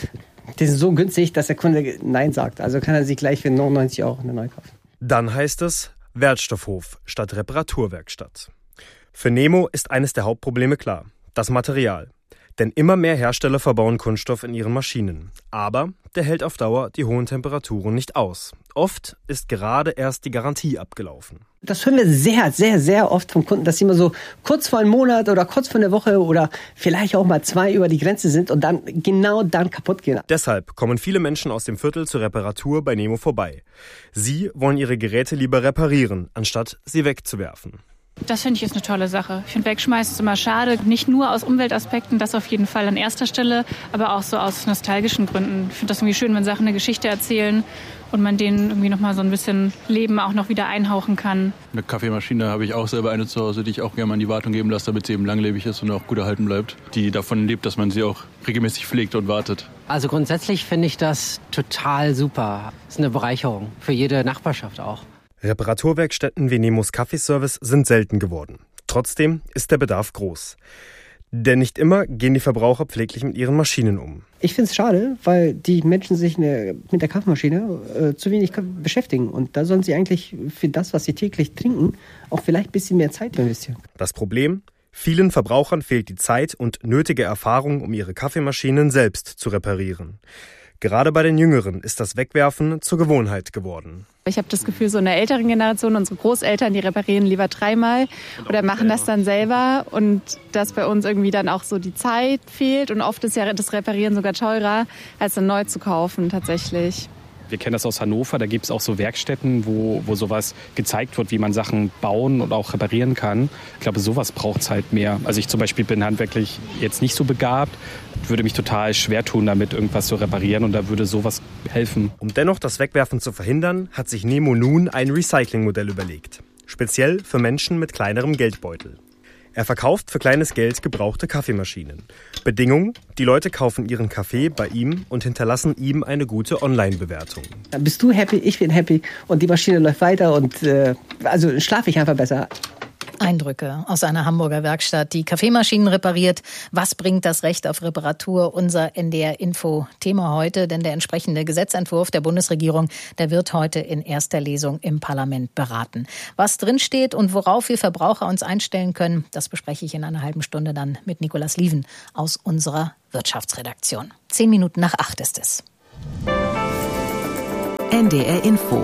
Speaker 21: Die sind so günstig, dass der Kunde Nein sagt. Also kann er sich gleich für neunundneunzig Euro eine neue kaufen.
Speaker 20: Dann heißt es Wertstoffhof statt Reparaturwerkstatt. Für Nemo ist eines der Hauptprobleme klar: das Material. Denn immer mehr Hersteller verbauen Kunststoff in ihren Maschinen. Aber der hält auf Dauer die hohen Temperaturen nicht aus. Oft ist gerade erst die Garantie abgelaufen.
Speaker 21: Das hören wir sehr, sehr, sehr oft vom Kunden, dass sie immer so kurz vor einem Monat oder kurz vor einer Woche oder vielleicht auch mal zwei über die Grenze sind und dann genau dann kaputt gehen.
Speaker 20: Deshalb kommen viele Menschen aus dem Viertel zur Reparatur bei Nemo vorbei. Sie wollen ihre Geräte lieber reparieren, anstatt sie wegzuwerfen.
Speaker 22: Das finde ich ist eine tolle Sache. Ich finde, wegschmeißen ist immer schade. Nicht nur aus Umweltaspekten, das auf jeden Fall an erster Stelle, aber auch so aus nostalgischen Gründen. Ich finde das irgendwie schön, wenn Sachen eine Geschichte erzählen und man denen irgendwie noch mal so ein bisschen Leben auch noch wieder einhauchen kann.
Speaker 23: Eine Kaffeemaschine habe ich auch selber eine zu Hause, die ich auch gerne mal in die Wartung geben lasse, damit sie eben langlebig ist und auch gut erhalten bleibt. Die davon lebt, dass man sie auch regelmäßig pflegt und wartet.
Speaker 24: Also grundsätzlich finde ich das total super. Das ist eine Bereicherung für jede Nachbarschaft auch.
Speaker 20: Reparaturwerkstätten wie Nemos Kaffeeservice sind selten geworden. Trotzdem ist der Bedarf groß. Denn nicht immer gehen die Verbraucher pfleglich mit ihren Maschinen um.
Speaker 21: Ich finde es schade, weil die Menschen sich eine, mit der Kaffeemaschine äh, zu wenig beschäftigen. Und da sollen sie eigentlich für das, was sie täglich trinken, auch vielleicht ein bisschen mehr Zeit investieren.
Speaker 20: Das Problem? Vielen Verbrauchern fehlt die Zeit und nötige Erfahrung, um ihre Kaffeemaschinen selbst zu reparieren. Gerade bei den Jüngeren ist das Wegwerfen zur Gewohnheit geworden.
Speaker 25: Ich habe das Gefühl, so in der älteren Generation, unsere Großeltern, die reparieren lieber dreimal oder machen das dann selber. Und dass bei uns irgendwie dann auch so die Zeit fehlt. Und oft ist ja das Reparieren sogar teurer, als dann neu zu kaufen tatsächlich.
Speaker 1: Wir kennen das aus Hannover, da gibt es auch so Werkstätten, wo, wo sowas gezeigt wird, wie man Sachen bauen und auch reparieren kann. Ich glaube, sowas braucht es halt mehr. Also ich zum Beispiel bin handwerklich jetzt nicht so begabt, würde mich total schwer tun, damit irgendwas zu reparieren und da würde sowas helfen.
Speaker 20: Um dennoch das Wegwerfen zu verhindern, hat sich Nemo nun ein Recyclingmodell überlegt. Speziell für Menschen mit kleinerem Geldbeutel. Er verkauft für kleines Geld gebrauchte Kaffeemaschinen. Bedingung: Die Leute kaufen ihren Kaffee bei ihm und hinterlassen ihm eine gute Online-Bewertung.
Speaker 21: Dann bist du happy, ich bin happy und die Maschine läuft weiter und äh, also schlafe ich einfach besser.
Speaker 3: Eindrücke aus einer Hamburger Werkstatt, die Kaffeemaschinen repariert. Was bringt das Recht auf Reparatur? Unser N D R-Info-Thema heute, denn der entsprechende Gesetzentwurf der Bundesregierung, der wird heute in erster Lesung im Parlament beraten. Was drinsteht und worauf wir Verbraucher uns einstellen können, das bespreche ich in einer halben Stunde dann mit Nicolas Lieven aus unserer Wirtschaftsredaktion. Zehn Minuten nach acht ist es.
Speaker 4: N D R-Info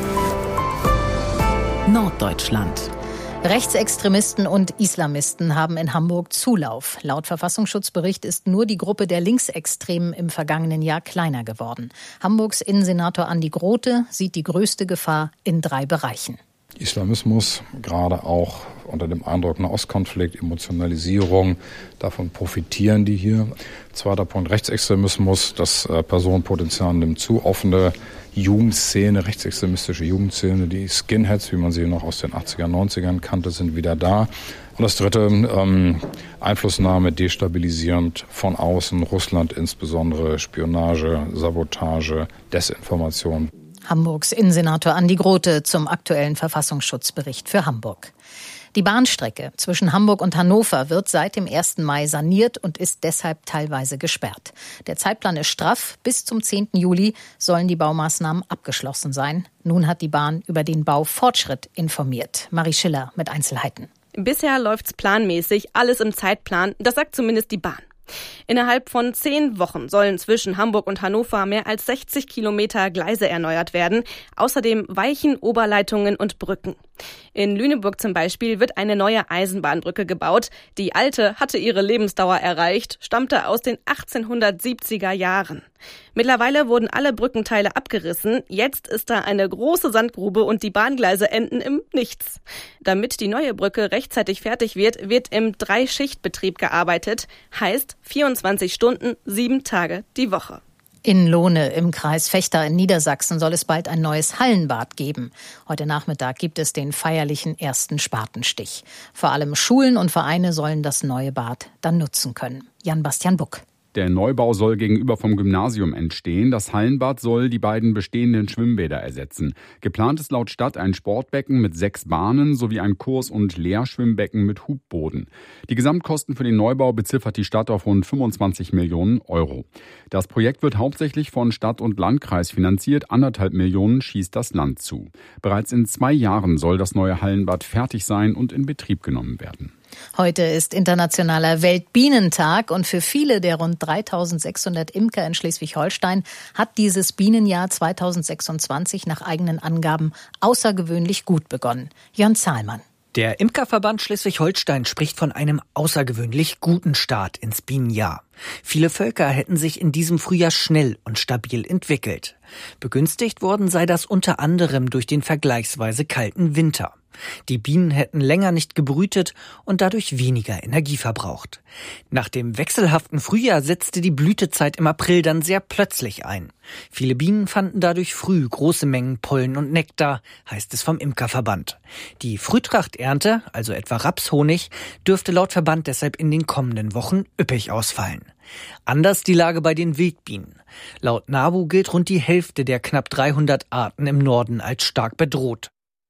Speaker 4: Norddeutschland.
Speaker 3: Rechtsextremisten und Islamisten haben in Hamburg Zulauf. Laut Verfassungsschutzbericht ist nur die Gruppe der Linksextremen im vergangenen Jahr kleiner geworden. Hamburgs Innensenator Andi Grote sieht die größte Gefahr in drei Bereichen.
Speaker 2: Islamismus, gerade auch unter dem Eindruck Nahostkonflikt, Emotionalisierung, davon profitieren die hier. Zweiter Punkt, Rechtsextremismus, das äh, Personenpotenzial nimmt zu, offene Jugendszene, rechtsextremistische Jugendszene, die Skinheads, wie man sie noch aus den achtziger, neunzigern kannte, sind wieder da. Und das dritte, ähm, Einflussnahme, destabilisierend von außen, Russland insbesondere, Spionage, Sabotage, Desinformation.
Speaker 3: Hamburgs Innensenator Andi Grote zum aktuellen Verfassungsschutzbericht für Hamburg. Die Bahnstrecke zwischen Hamburg und Hannover wird seit dem ersten Mai saniert und ist deshalb teilweise gesperrt. Der Zeitplan ist straff. Bis zum zehnten Juli sollen die Baumaßnahmen abgeschlossen sein. Nun hat die Bahn über den Baufortschritt informiert. Marie Schiller mit Einzelheiten.
Speaker 6: Bisher läuft's planmäßig, alles im Zeitplan. Das sagt zumindest die Bahn. Innerhalb von zehn Wochen sollen zwischen Hamburg und Hannover mehr als sechzig Kilometer Gleise erneuert werden. Außerdem Weichen, Oberleitungen und Brücken. In Lüneburg zum Beispiel wird eine neue Eisenbahnbrücke gebaut. Die alte hatte ihre Lebensdauer erreicht, stammte aus den achtzehnhundertsiebziger Jahren. Mittlerweile wurden alle Brückenteile abgerissen. Jetzt ist da eine große Sandgrube und die Bahngleise enden im Nichts. Damit die neue Brücke rechtzeitig fertig wird, wird im Drei-Schicht-Betrieb gearbeitet. Heißt vierundzwanzig Stunden, sieben Tage die Woche.
Speaker 3: In Lohne im Kreis Vechta in Niedersachsen soll es bald ein neues Hallenbad geben. Heute Nachmittag gibt es den feierlichen ersten Spatenstich. Vor allem Schulen und Vereine sollen das neue Bad dann nutzen können. Jan-Bastian Buck.
Speaker 7: Der Neubau soll gegenüber vom Gymnasium entstehen. Das Hallenbad soll die beiden bestehenden Schwimmbäder ersetzen. Geplant ist laut Stadt ein Sportbecken mit sechs Bahnen sowie ein Kurs- und Leerschwimmbecken mit Hubboden. Die Gesamtkosten für den Neubau beziffert die Stadt auf rund fünfundzwanzig Millionen Euro. Das Projekt wird hauptsächlich von Stadt und Landkreis finanziert. Anderthalb Millionen schießt das Land zu. Bereits in zwei Jahren soll das neue Hallenbad fertig sein und in Betrieb genommen werden.
Speaker 3: Heute ist internationaler Weltbienentag und für viele der rund dreitausendsechshundert Imker in Schleswig-Holstein hat dieses Bienenjahr zweitausendsechsundzwanzig nach eigenen Angaben außergewöhnlich gut begonnen. Jörn Zahlmann.
Speaker 8: Der Imkerverband Schleswig-Holstein spricht von einem außergewöhnlich guten Start ins Bienenjahr. Viele Völker hätten sich in diesem Frühjahr schnell und stabil entwickelt. Begünstigt worden sei das unter anderem durch den vergleichsweise kalten Winter. Die Bienen hätten länger nicht gebrütet und dadurch weniger Energie verbraucht. Nach dem wechselhaften Frühjahr setzte die Blütezeit im April dann sehr plötzlich ein. Viele Bienen fanden dadurch früh große Mengen Pollen und Nektar, heißt es vom Imkerverband. Die Frühtrachternte, also etwa Rapshonig, dürfte laut Verband deshalb in den kommenden Wochen üppig ausfallen. Anders die Lage bei den Wildbienen. Laut NABU gilt rund die Hälfte der knapp dreihundert Arten im Norden als stark bedroht.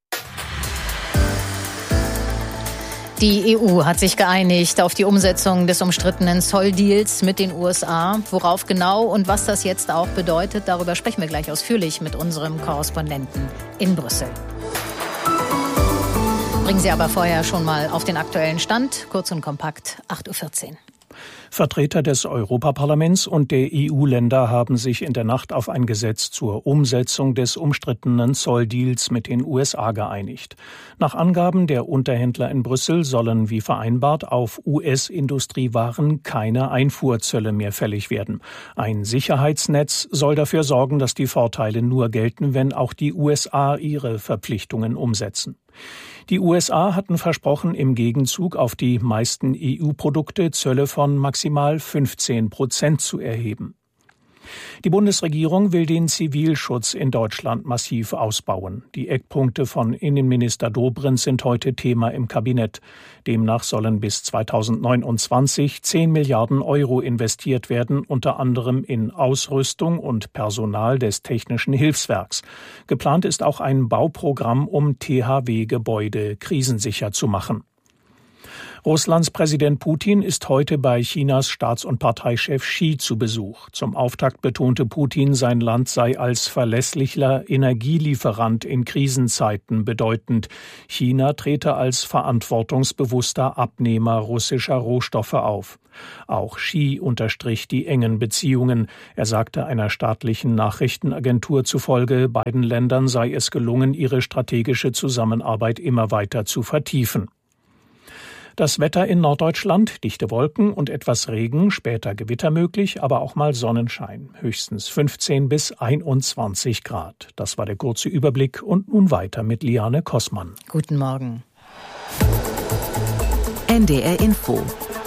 Speaker 3: Die E U hat sich geeinigt auf die Umsetzung des umstrittenen Zolldeals mit den U S A. Worauf genau und was das jetzt auch bedeutet, darüber sprechen wir gleich ausführlich mit unserem Korrespondenten in Brüssel. Bringen Sie aber vorher schon mal auf den aktuellen Stand, kurz und kompakt, acht Uhr vierzehn.
Speaker 9: Vertreter des Europaparlaments und der E U-Länder haben sich in der Nacht auf ein Gesetz zur Umsetzung des umstrittenen Zolldeals mit den U S A geeinigt. Nach Angaben der Unterhändler in Brüssel sollen wie vereinbart auf U S-Industriewaren keine Einfuhrzölle mehr fällig werden. Ein Sicherheitsnetz soll dafür sorgen, dass die Vorteile nur gelten, wenn auch die U S A ihre Verpflichtungen umsetzen. Die U S A hatten versprochen, im Gegenzug auf die meisten E U-Produkte Zölle von maximal fünfzehn Prozent zu erheben. Die Bundesregierung will den Zivilschutz in Deutschland massiv ausbauen. Die Eckpunkte von Innenminister Dobrindt sind heute Thema im Kabinett. Demnach sollen bis zweitausendneunundzwanzig zehn Milliarden Euro investiert werden, unter anderem in Ausrüstung und Personal des Technischen Hilfswerks. Geplant ist auch ein Bauprogramm, um T H W-Gebäude krisensicher zu machen. Russlands Präsident Putin ist heute bei Chinas Staats- und Parteichef Xi zu Besuch. Zum Auftakt betonte Putin, sein Land sei als verlässlicher Energielieferant in Krisenzeiten bedeutend. China trete als verantwortungsbewusster Abnehmer russischer Rohstoffe auf. Auch Xi unterstrich die engen Beziehungen. Er sagte einer staatlichen Nachrichtenagentur zufolge, beiden Ländern sei es gelungen, ihre strategische Zusammenarbeit immer weiter zu vertiefen. Das Wetter in Norddeutschland, dichte Wolken und etwas Regen, später Gewitter möglich, aber auch mal Sonnenschein. Höchstens fünfzehn bis einundzwanzig Grad. Das war der kurze Überblick und nun weiter mit Liane Kossmann.
Speaker 3: Guten Morgen.
Speaker 4: N D R Info.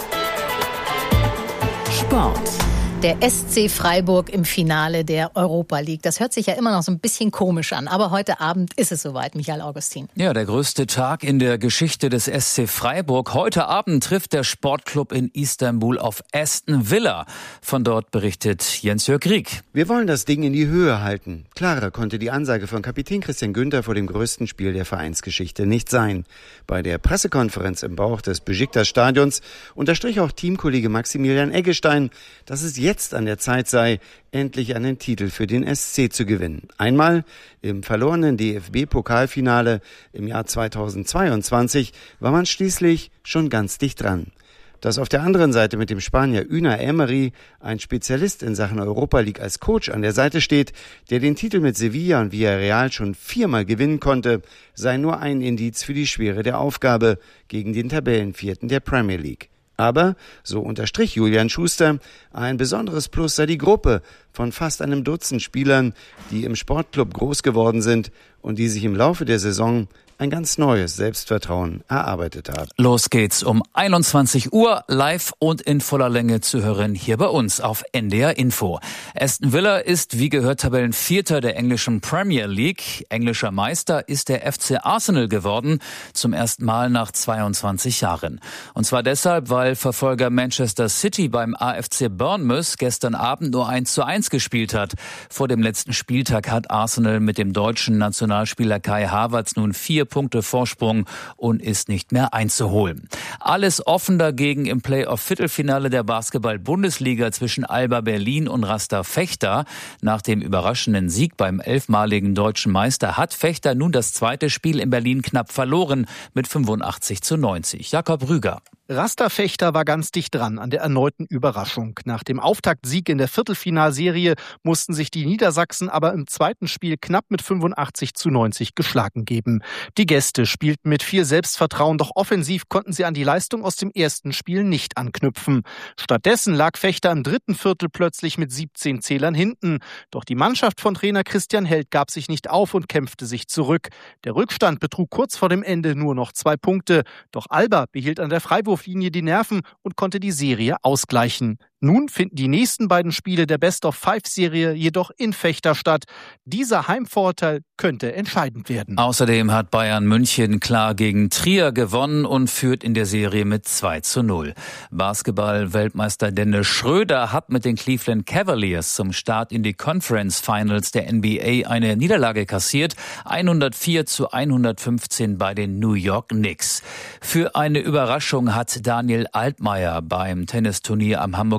Speaker 4: Sport.
Speaker 3: Der S C Freiburg im Finale der Europa League. Das hört sich ja immer noch so ein bisschen komisch an. Aber heute Abend ist es soweit, Michael Augustin.
Speaker 5: Ja, der größte Tag in der Geschichte des S C Freiburg. Heute Abend trifft der Sportclub in Istanbul auf Aston Villa. Von dort berichtet Jens-Jörg Rieck.
Speaker 10: Wir wollen das Ding in die Höhe halten. Klarer konnte die Ansage von Kapitän Christian Günther vor dem größten Spiel der Vereinsgeschichte nicht sein. Bei der Pressekonferenz im Bauch des Besiktas-Stadions unterstrich auch Teamkollege Maximilian Eggestein, dass es jetzt an der Zeit sei, endlich einen Titel für den S C zu gewinnen. Einmal im verlorenen D F B-Pokalfinale im Jahr zweitausendzweiundzwanzig war man schließlich schon ganz dicht dran. Dass auf der anderen Seite mit dem Spanier Unai Emery ein Spezialist in Sachen Europa League als Coach an der Seite steht, der den Titel mit Sevilla und Villarreal schon viermal gewinnen konnte, sei nur ein Indiz für die Schwere der Aufgabe gegen den Tabellenvierten der Premier League. Aber, so unterstrich Julian Schuster, ein besonderes Plus sei die Gruppe von fast einem Dutzend Spielern, die im Sportclub groß geworden sind und die sich im Laufe der Saison ein ganz neues Selbstvertrauen erarbeitet haben.
Speaker 5: Los geht's um einundzwanzig Uhr, live und in voller Länge zu hören hier bei uns auf N D R Info. Aston Villa ist, wie gehört, Tabellenvierter der englischen Premier League. Englischer Meister ist der F C Arsenal geworden, zum ersten Mal nach zweiundzwanzig Jahren. Und zwar deshalb, weil Verfolger Manchester City beim A F C Bournemouth gestern Abend nur eins zu eins gespielt hat. Vor dem letzten Spieltag hat Arsenal mit dem deutschen Nationalspieler Kai Havertz nun vier Punkte Vorsprung und ist nicht mehr einzuholen. Alles offen dagegen im Play-off-Viertelfinale der Basketball-Bundesliga zwischen Alba Berlin und Rasta Vechta. Nach dem überraschenden Sieg beim elfmaligen deutschen Meister hat Vechta nun das zweite Spiel in Berlin knapp verloren mit fünfundachtzig zu neunzig. Jakob Rüger.
Speaker 11: Rasta Vechta war ganz dicht dran an der erneuten Überraschung. Nach dem Auftaktsieg in der Viertelfinalserie mussten sich die Niedersachsen aber im zweiten Spiel knapp mit fünfundachtzig zu neunzig geschlagen geben. Die Gäste spielten mit viel Selbstvertrauen, doch offensiv konnten sie an die Leistung aus dem ersten Spiel nicht anknüpfen. Stattdessen lag Vechta im dritten Viertel plötzlich mit siebzehn Zählern hinten. Doch die Mannschaft von Trainer Christian Held gab sich nicht auf und kämpfte sich zurück. Der Rückstand betrug kurz vor dem Ende nur noch zwei Punkte. Doch Alba behielt an der Freiwurf Linie die Nerven und konnte die Serie ausgleichen. Nun finden die nächsten beiden Spiele der Best-of-Five-Serie jedoch in Vechta statt. Dieser Heimvorteil könnte entscheidend werden.
Speaker 5: Außerdem hat Bayern München klar gegen Trier gewonnen und führt in der Serie mit zwei zu null. Basketball-Weltmeister Dennis Schröder hat mit den Cleveland Cavaliers zum Start in die Conference Finals der N B A eine Niederlage kassiert. hundertvier zu hundertfünfzehn bei den New York Knicks. Für eine Überraschung hat Daniel Altmaier beim Tennisturnier am Hamburger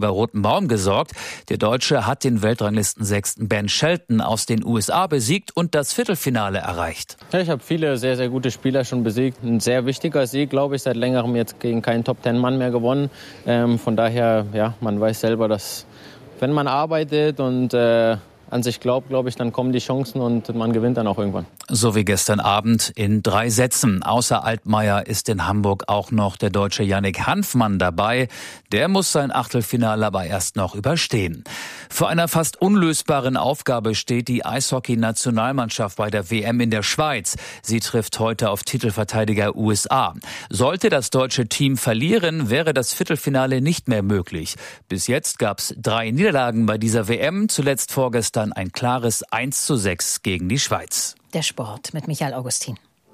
Speaker 5: Roten Baum gesorgt. Der Deutsche hat den Weltranglistensechsten Ben Shelton aus den U S A besiegt und das Viertelfinale erreicht.
Speaker 12: Ja, ich habe viele sehr, sehr gute Spieler schon besiegt. Ein sehr wichtiger Sieg, glaube ich, seit längerem jetzt gegen keinen Top-Ten-Mann mehr gewonnen. Ähm, von daher, ja, man weiß selber, dass wenn man arbeitet und äh, an sich glaubt, glaube ich, dann kommen die Chancen und man gewinnt dann auch irgendwann.
Speaker 5: So wie gestern Abend in drei Sätzen. Außer Altmaier ist in Hamburg auch noch der Deutsche Yannick Hanfmann dabei. Der muss sein Achtelfinale aber erst noch überstehen. Vor einer fast unlösbaren Aufgabe steht die Eishockey-Nationalmannschaft bei der W M in der Schweiz. Sie trifft heute auf Titelverteidiger U S A. Sollte das deutsche Team verlieren, wäre das Viertelfinale nicht mehr möglich. Bis jetzt gab es drei Niederlagen bei dieser W M, zuletzt vorgestern ein klares eins zu sechs gegen die Schweiz.
Speaker 3: Der Sport mit Michael Augustin.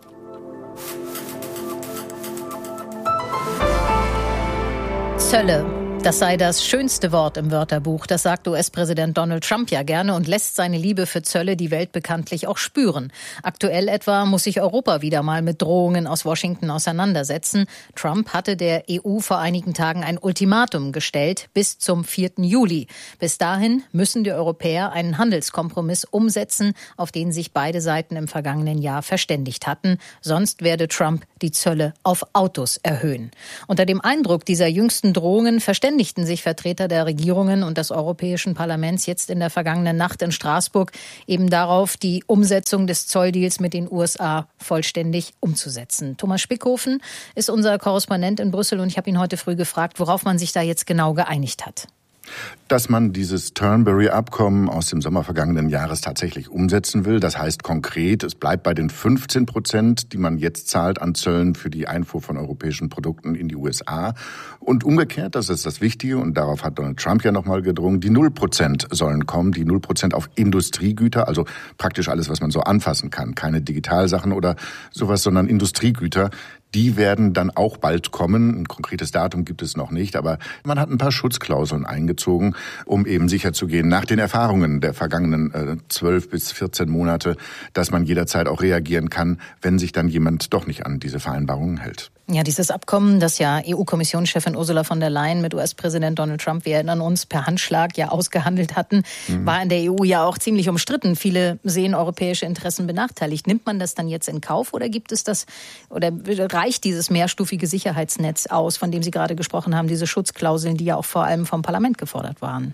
Speaker 3: Zölle. Das sei das schönste Wort im Wörterbuch. Das sagt U S-Präsident Donald Trump ja gerne und lässt seine Liebe für Zölle die Welt bekanntlich auch spüren. Aktuell etwa muss sich Europa wieder mal mit Drohungen aus Washington auseinandersetzen. Trump hatte der E U vor einigen Tagen ein Ultimatum gestellt bis zum vierten Juli. Bis dahin müssen die Europäer einen Handelskompromiss umsetzen, auf den sich beide Seiten im vergangenen Jahr verständigt hatten. Sonst werde Trump die Zölle auf Autos erhöhen. Unter dem Eindruck dieser jüngsten Drohungen verständigten sich Vertreter der Regierungen und des Europäischen Parlaments jetzt in der vergangenen Nacht in Straßburg eben darauf, die Umsetzung des Zolldeals mit den U S A vollständig umzusetzen. Thomas Spickhofen ist unser Korrespondent in Brüssel und ich habe ihn heute früh gefragt, worauf man sich da jetzt genau geeinigt hat.
Speaker 13: Dass man dieses Turnberry-Abkommen aus dem Sommer vergangenen Jahres tatsächlich umsetzen will. Das heißt konkret, es bleibt bei den fünfzehn Prozent, die man jetzt zahlt an Zöllen für die Einfuhr von europäischen Produkten in die U S A. Und umgekehrt, das ist das Wichtige, und darauf hat Donald Trump ja nochmal gedrungen, die null Prozent sollen kommen, die null Prozent auf Industriegüter, also praktisch alles, was man so anfassen kann. Keine Digitalsachen oder sowas, sondern Industriegüter. Die werden dann auch bald kommen. Ein konkretes Datum gibt es noch nicht, aber man hat ein paar Schutzklauseln eingezogen, um eben sicherzugehen, nach den Erfahrungen der vergangenen zwölf bis vierzehn Monate, dass man jederzeit auch reagieren kann, wenn sich dann jemand doch nicht an diese Vereinbarungen hält.
Speaker 3: Ja, dieses Abkommen, das ja E U-Kommissionschefin Ursula von der Leyen mit U S-Präsident Donald Trump, wir erinnern uns, per Handschlag ja ausgehandelt hatten, mhm. war in der E U ja auch ziemlich umstritten. Viele sehen europäische Interessen benachteiligt. Nimmt man das dann jetzt in Kauf oder gibt es das, oder reicht dieses mehrstufige Sicherheitsnetz aus, von dem Sie gerade gesprochen haben, diese Schutzklauseln, die ja auch vor allem vom Parlament gefordert waren?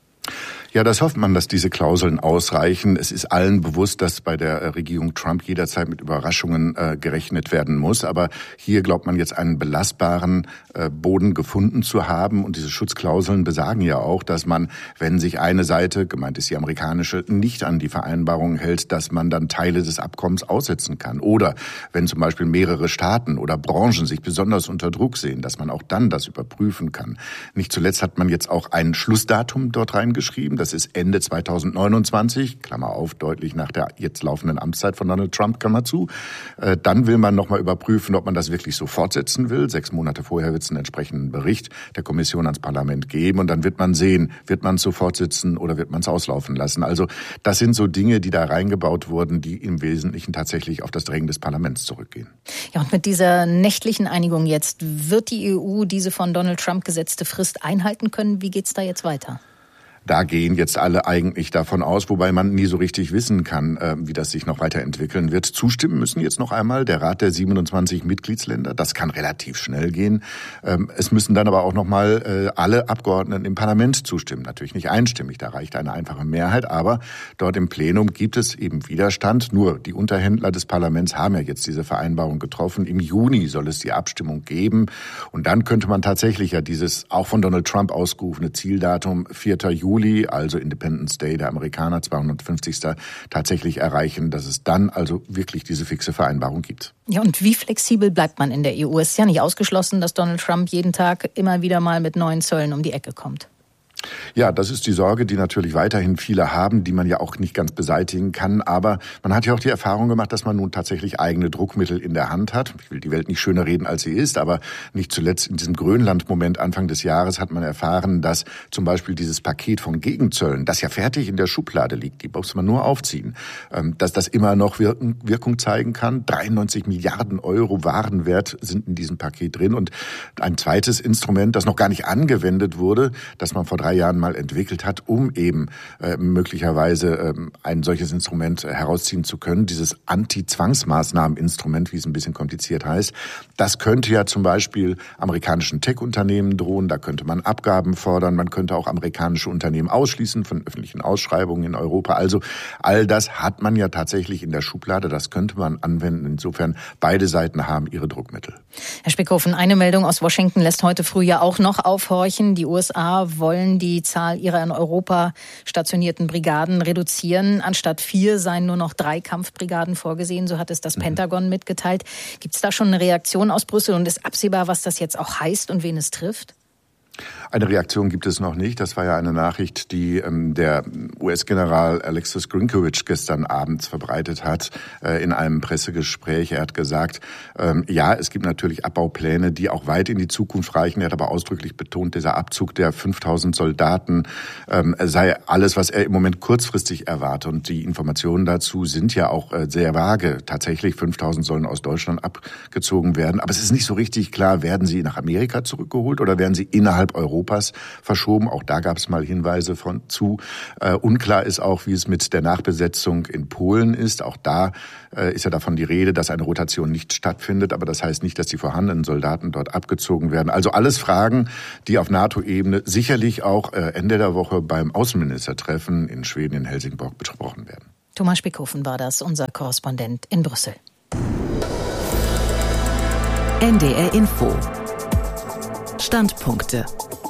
Speaker 13: Ja, das hofft man, dass diese Klauseln ausreichen. Es ist allen bewusst, dass bei der Regierung Trump jederzeit mit Überraschungen äh, gerechnet werden muss. Aber hier glaubt man jetzt einen belastbaren äh, Boden gefunden zu haben. Und diese Schutzklauseln besagen ja auch, dass man, wenn sich eine Seite, gemeint ist die amerikanische, nicht an die Vereinbarung hält, dass man dann Teile des Abkommens aussetzen kann. Oder wenn zum Beispiel mehrere Staaten oder Branchen sich besonders unter Druck sehen, dass man auch dann das überprüfen kann. Nicht zuletzt hat man jetzt auch ein Schlussdatum dort reingeschrieben. Das ist Ende zweitausendneunundzwanzig, Klammer auf, deutlich nach der jetzt laufenden Amtszeit von Donald Trump, Klammer zu. Dann will man nochmal überprüfen, ob man das wirklich so fortsetzen will. Sechs Monate vorher wird es einen entsprechenden Bericht der Kommission ans Parlament geben. Und dann wird man sehen, wird man es so fortsetzen oder wird man es auslaufen lassen. Also das sind so Dinge, die da reingebaut wurden, die im Wesentlichen tatsächlich auf das Drängen des Parlaments zurückgehen.
Speaker 3: Ja, und mit dieser nächtlichen Einigung jetzt, wird die E U diese von Donald Trump gesetzte Frist einhalten können? Wie geht's da jetzt weiter?
Speaker 13: Da gehen jetzt alle eigentlich davon aus, wobei man nie so richtig wissen kann, wie das sich noch weiterentwickeln wird. Zustimmen müssen jetzt noch einmal der Rat der siebenundzwanzig Mitgliedsländer. Das kann relativ schnell gehen. Es müssen dann aber auch noch mal alle Abgeordneten im Parlament zustimmen. Natürlich nicht einstimmig, da reicht eine einfache Mehrheit. Aber dort im Plenum gibt es eben Widerstand. Nur die Unterhändler des Parlaments haben ja jetzt diese Vereinbarung getroffen. Im Juni soll es die Abstimmung geben. Und dann könnte man tatsächlich ja dieses auch von Donald Trump ausgerufene Zieldatum vierter Juli, also Independence Day der Amerikaner, zweihundertfünfzigsten tatsächlich erreichen, dass es dann also wirklich diese fixe Vereinbarung gibt.
Speaker 3: Ja, und wie flexibel bleibt man in der E U? Es ist ja nicht ausgeschlossen, dass Donald Trump jeden Tag immer wieder mal mit neuen Zöllen um die Ecke kommt.
Speaker 13: Ja, das ist die Sorge, die natürlich weiterhin viele haben, die man ja auch nicht ganz beseitigen kann. Aber man hat ja auch die Erfahrung gemacht, dass man nun tatsächlich eigene Druckmittel in der Hand hat. Ich will die Welt nicht schöner reden, als sie ist, aber nicht zuletzt in diesem Grönland-Moment Anfang des Jahres hat man erfahren, dass zum Beispiel dieses Paket von Gegenzöllen, das ja fertig in der Schublade liegt, die muss man nur aufziehen, dass das immer noch Wirkung zeigen kann. dreiundneunzig Milliarden Euro Warenwert sind in diesem Paket drin. Und ein zweites Instrument, das noch gar nicht angewendet wurde, das man vor drei Jahren mal entwickelt hat, um eben äh, möglicherweise ähm, ein solches Instrument äh, herausziehen zu können. Dieses Anti-Zwangsmaßnahmen-Instrument, wie es ein bisschen kompliziert heißt, das könnte ja zum Beispiel amerikanischen Tech-Unternehmen drohen. Da könnte man Abgaben fordern. Man könnte auch amerikanische Unternehmen ausschließen von öffentlichen Ausschreibungen in Europa. Also all das hat man ja tatsächlich in der Schublade. Das könnte man anwenden. Insofern beide Seiten haben ihre Druckmittel.
Speaker 3: Herr Spickhofen, eine Meldung aus Washington lässt heute früh ja auch noch aufhorchen. Die U S A wollen die Zahl ihrer in Europa stationierten Brigaden reduzieren. Anstatt vier seien nur noch drei Kampfbrigaden vorgesehen, so hat es das mhm. Pentagon mitgeteilt. Gibt es da schon eine Reaktion aus Brüssel und ist absehbar, was das jetzt auch heißt und wen es trifft?
Speaker 13: Eine Reaktion gibt es noch nicht. Das war ja eine Nachricht, die ähm, der U S-General Alexis Grynkewicz gestern abends verbreitet hat äh, in einem Pressegespräch. Er hat gesagt, ähm, ja, es gibt natürlich Abbaupläne, die auch weit in die Zukunft reichen. Er hat aber ausdrücklich betont, dieser Abzug der fünftausend Soldaten ähm, sei alles, was er im Moment kurzfristig erwartet. Und die Informationen dazu sind ja auch äh, sehr vage. Tatsächlich fünftausend sollen aus Deutschland abgezogen werden. Aber es ist nicht so richtig klar, werden sie nach Amerika zurückgeholt oder werden sie innerhalb Europas verschoben. Auch da gab es mal Hinweise von zu. Äh, unklar ist auch, wie es mit der Nachbesetzung in Polen ist. Auch da äh, ist ja davon die Rede, dass eine Rotation nicht stattfindet. Aber das heißt nicht, dass die vorhandenen Soldaten dort abgezogen werden. Also alles Fragen, die auf NATO-Ebene sicherlich auch äh, Ende der Woche beim Außenministertreffen in Schweden in Helsingborg besprochen werden.
Speaker 3: Thomas Spickhofen war das, unser Korrespondent in Brüssel.
Speaker 4: N D R Info. Standpunkte.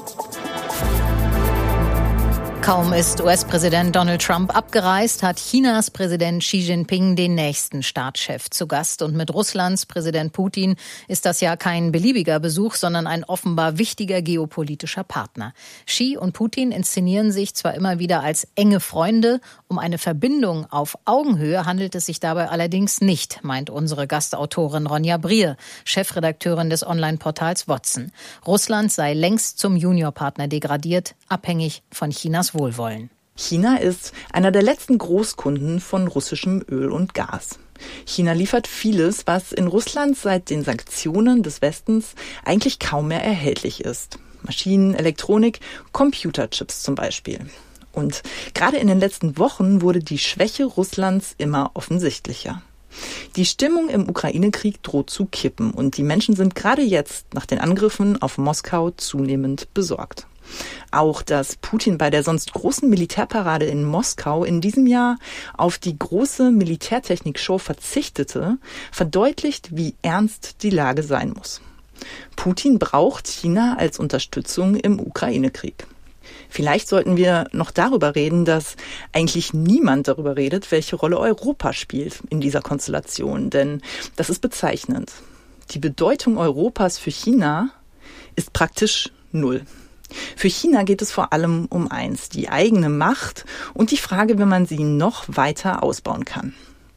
Speaker 3: Kaum ist U S-Präsident Donald Trump abgereist, hat Chinas Präsident Xi Jinping den nächsten Staatschef zu Gast. Und mit Russlands Präsident Putin ist das ja kein beliebiger Besuch, sondern ein offenbar wichtiger geopolitischer Partner. Xi und Putin inszenieren sich zwar immer wieder als enge Freunde, um eine Verbindung auf Augenhöhe handelt es sich dabei allerdings nicht, meint unsere Gastautorin Ronja Brier, Chefredakteurin des Online-Portals Watson. Russland sei längst zum Juniorpartner degradiert, abhängig von Chinas Wohlwollen.
Speaker 14: China ist einer der letzten Großkunden von russischem Öl und Gas. China liefert vieles, was in Russland seit den Sanktionen des Westens eigentlich kaum mehr erhältlich ist. Maschinen, Elektronik, Computerchips zum Beispiel. Und gerade in den letzten Wochen wurde die Schwäche Russlands immer offensichtlicher. Die Stimmung im Ukraine-Krieg droht zu kippen und die Menschen sind gerade jetzt nach den Angriffen auf Moskau zunehmend besorgt. Auch, dass Putin bei der sonst großen Militärparade in Moskau in diesem Jahr auf die große Militärtechnik-Show verzichtete, verdeutlicht, wie ernst die Lage sein muss. Putin braucht China als Unterstützung im Ukraine-Krieg. Vielleicht sollten wir noch darüber reden, dass eigentlich niemand darüber redet, welche Rolle Europa spielt in dieser Konstellation. Denn das ist bezeichnend. Die Bedeutung Europas für China ist praktisch null. Für China geht es vor allem um eins, die eigene Macht und die Frage, wie man sie noch weiter ausbauen kann.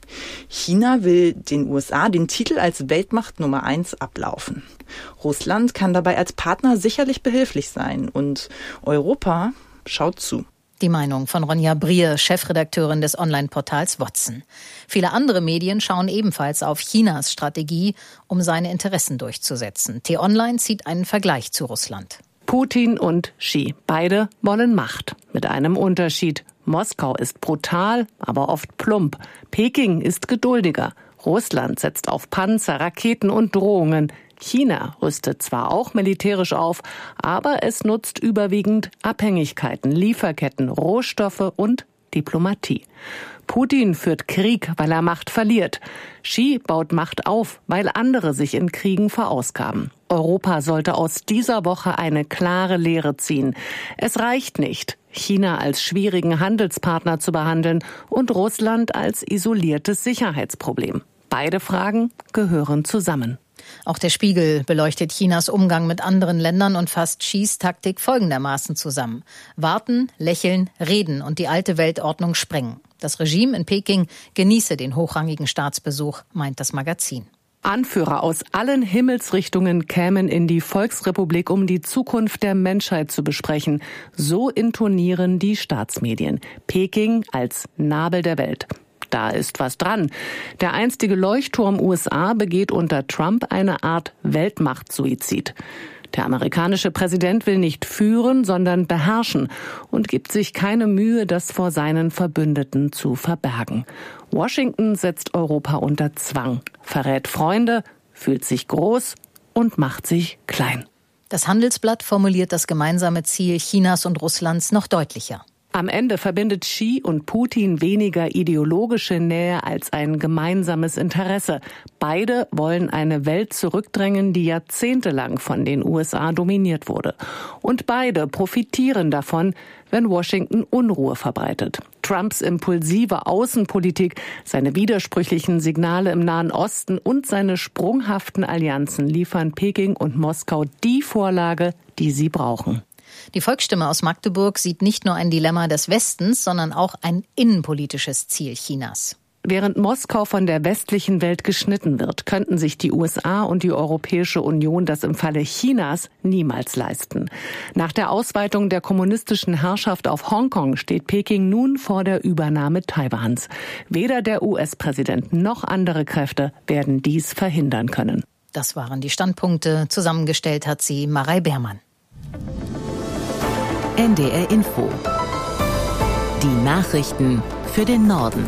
Speaker 14: China will den U S A den Titel als Weltmacht Nummer eins ablaufen. Russland kann dabei als Partner sicherlich behilflich sein und Europa schaut zu.
Speaker 3: Die Meinung von Ronja Brier, Chefredakteurin des Online-Portals Watson. Viele andere Medien schauen ebenfalls auf Chinas Strategie, um seine Interessen durchzusetzen. T-Online zieht einen Vergleich zu Russland.
Speaker 15: Putin und Xi, beide wollen Macht. Mit einem Unterschied. Moskau ist brutal, aber oft plump. Peking ist geduldiger. Russland setzt auf Panzer, Raketen und Drohungen. China rüstet zwar auch militärisch auf, aber es nutzt überwiegend Abhängigkeiten, Lieferketten, Rohstoffe und Diplomatie. Putin führt Krieg, weil er Macht verliert. Xi baut Macht auf, weil andere sich in Kriegen verausgaben. Europa sollte aus dieser Woche eine klare Lehre ziehen. Es reicht nicht, China als schwierigen Handelspartner zu behandeln und Russland als isoliertes Sicherheitsproblem. Beide Fragen gehören zusammen.
Speaker 3: Auch der Spiegel beleuchtet Chinas Umgang mit anderen Ländern und fasst Xis Taktik folgendermaßen zusammen. Warten, lächeln, reden und die alte Weltordnung sprengen. Das Regime in Peking genieße den hochrangigen Staatsbesuch, meint das Magazin.
Speaker 15: Anführer aus allen Himmelsrichtungen kämen in die Volksrepublik, um die Zukunft der Menschheit zu besprechen. So intonieren die Staatsmedien. Peking als Nabel der Welt. Da ist was dran. Der einstige Leuchtturm U S A begeht unter Trump eine Art Weltmachtsuizid. Der amerikanische Präsident will nicht führen, sondern beherrschen und gibt sich keine Mühe, das vor seinen Verbündeten zu verbergen. Washington setzt Europa unter Zwang, verrät Freunde, fühlt sich groß und macht sich klein.
Speaker 3: Das Handelsblatt formuliert das gemeinsame Ziel Chinas und Russlands noch deutlicher.
Speaker 15: Am Ende verbindet Xi und Putin weniger ideologische Nähe als ein gemeinsames Interesse. Beide wollen eine Welt zurückdrängen, die jahrzehntelang von den U S A dominiert wurde. Und beide profitieren davon, wenn Washington Unruhe verbreitet. Trumps impulsive Außenpolitik, seine widersprüchlichen Signale im Nahen Osten und seine sprunghaften Allianzen liefern Peking und Moskau die Vorlage, die sie brauchen.
Speaker 3: Die Volksstimme aus Magdeburg sieht nicht nur ein Dilemma des Westens, sondern auch ein innenpolitisches Ziel Chinas.
Speaker 15: Während Moskau von der westlichen Welt geschnitten wird, könnten sich die U S A und die Europäische Union das im Falle Chinas niemals leisten. Nach der Ausweitung der kommunistischen Herrschaft auf Hongkong steht Peking nun vor der Übernahme Taiwans. Weder der U S-Präsident noch andere Kräfte werden dies verhindern können.
Speaker 3: Das waren die Standpunkte. Zusammengestellt hat sie Marei Beermann.
Speaker 4: N D R Info. Die Nachrichten für den Norden.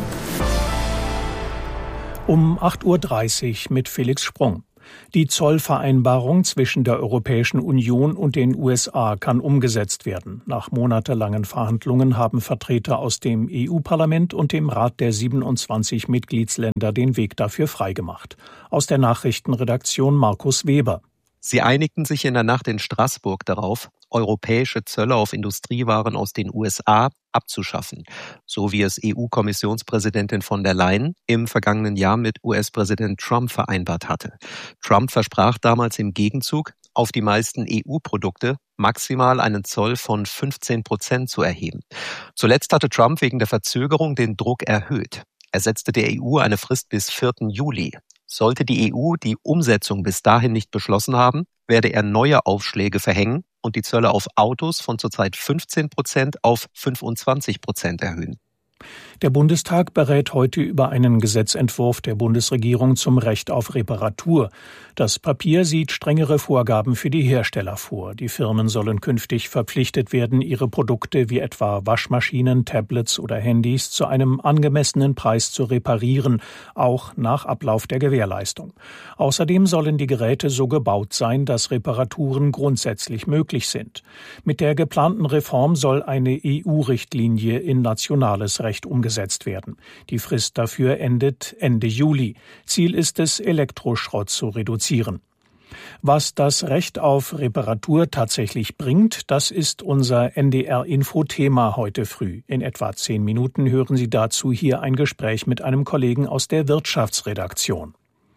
Speaker 9: Um acht Uhr dreißig mit Felix Sprung. Die Zollvereinbarung zwischen der Europäischen Union und den U S A kann umgesetzt werden. Nach monatelangen Verhandlungen haben Vertreter aus dem E U-Parlament und dem Rat der siebenundzwanzig Mitgliedsländer den Weg dafür freigemacht. Aus der Nachrichtenredaktion Markus Weber.
Speaker 16: Sie einigten sich in der Nacht in Straßburg darauf, europäische Zölle auf Industriewaren aus den U S A abzuschaffen, so wie es E U-Kommissionspräsidentin von der Leyen im vergangenen Jahr mit U S-Präsident Trump vereinbart hatte. Trump versprach damals im Gegenzug, auf die meisten E U-Produkte maximal einen Zoll von fünfzehn Prozent zu erheben. Zuletzt hatte Trump wegen der Verzögerung den Druck erhöht. Er setzte der E U eine Frist bis vierten Juli. Sollte die E U die Umsetzung bis dahin nicht beschlossen haben, werde er neue Aufschläge verhängen und die Zölle auf Autos von zurzeit fünfzehn Prozent auf fünfundzwanzig Prozent erhöhen.
Speaker 9: Der Bundestag berät heute über einen Gesetzentwurf der Bundesregierung zum Recht auf Reparatur. Das Papier sieht strengere Vorgaben für die Hersteller vor. Die Firmen sollen künftig verpflichtet werden, ihre Produkte wie etwa Waschmaschinen, Tablets oder Handys zu einem angemessenen Preis zu reparieren, auch nach Ablauf der Gewährleistung. Außerdem sollen die Geräte so gebaut sein, dass Reparaturen grundsätzlich möglich sind. Mit der geplanten Reform soll eine E U-Richtlinie in nationales Recht umgesetzt werden. Die Frist dafür endet Ende Juli. Ziel ist es, Elektroschrott zu reduzieren. Was das Recht auf Reparatur tatsächlich bringt, das ist unser N D R-Info-Thema heute früh. In etwa zehn Minuten hören Sie dazu hier ein Gespräch mit einem Kollegen aus der Wirtschaftsredaktion.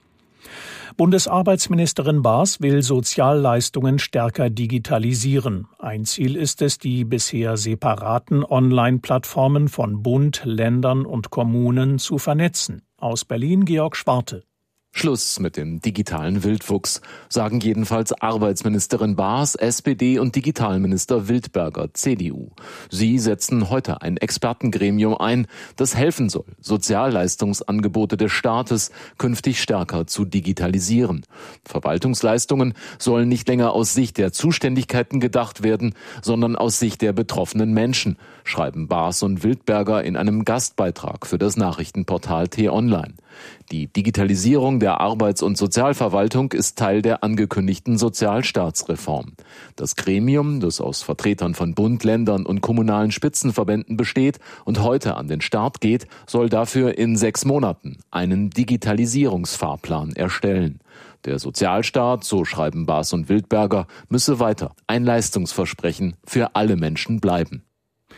Speaker 9: Bundesarbeitsministerin Baas will Sozialleistungen stärker digitalisieren. Ein Ziel ist es, die bisher separaten Online-Plattformen von Bund, Ländern und Kommunen zu vernetzen. Aus Berlin Georg Schwarte.
Speaker 17: Schluss mit dem digitalen Wildwuchs, sagen jedenfalls Arbeitsministerin Baas, S P D und Digitalminister Wildberger, C D U. Sie setzen heute ein Expertengremium ein, das helfen soll, Sozialleistungsangebote des Staates künftig stärker zu digitalisieren. Verwaltungsleistungen sollen nicht länger aus Sicht der Zuständigkeiten gedacht werden, sondern aus Sicht der betroffenen Menschen, schreiben Baas und Wildberger in einem Gastbeitrag für das Nachrichtenportal T-Online. Die Digitalisierung der Arbeits- und Sozialverwaltung ist Teil der angekündigten Sozialstaatsreform. Das Gremium, das aus Vertretern von Bund, Ländern und kommunalen Spitzenverbänden besteht und heute an den Start geht, soll dafür in sechs Monaten einen Digitalisierungsfahrplan erstellen. Der Sozialstaat, so schreiben Baas und Wildberger, müsse weiter ein Leistungsversprechen für alle Menschen bleiben.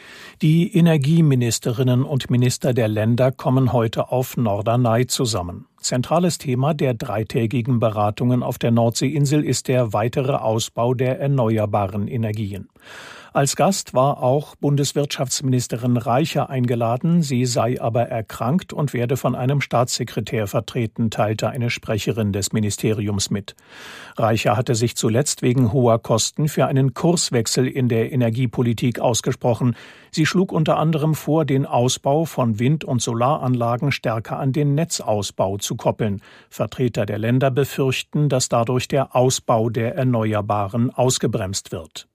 Speaker 9: Die Energieministerinnen und Minister der Länder kommen heute auf Norderney zusammen. Zentrales Thema der dreitägigen Beratungen auf der Nordseeinsel ist der weitere Ausbau der erneuerbaren Energien. Als Gast war auch Bundeswirtschaftsministerin Reicher eingeladen. Sie sei aber erkrankt und werde von einem Staatssekretär vertreten, teilte eine Sprecherin des Ministeriums mit. Reicher hatte sich zuletzt wegen hoher Kosten für einen Kurswechsel in der Energiepolitik ausgesprochen. Sie schlug unter anderem vor, den Ausbau von Wind- und Solaranlagen stärker an den Netzausbau zu koppeln. Vertreter der Länder befürchten, dass dadurch der Ausbau der Erneuerbaren ausgebremst wird.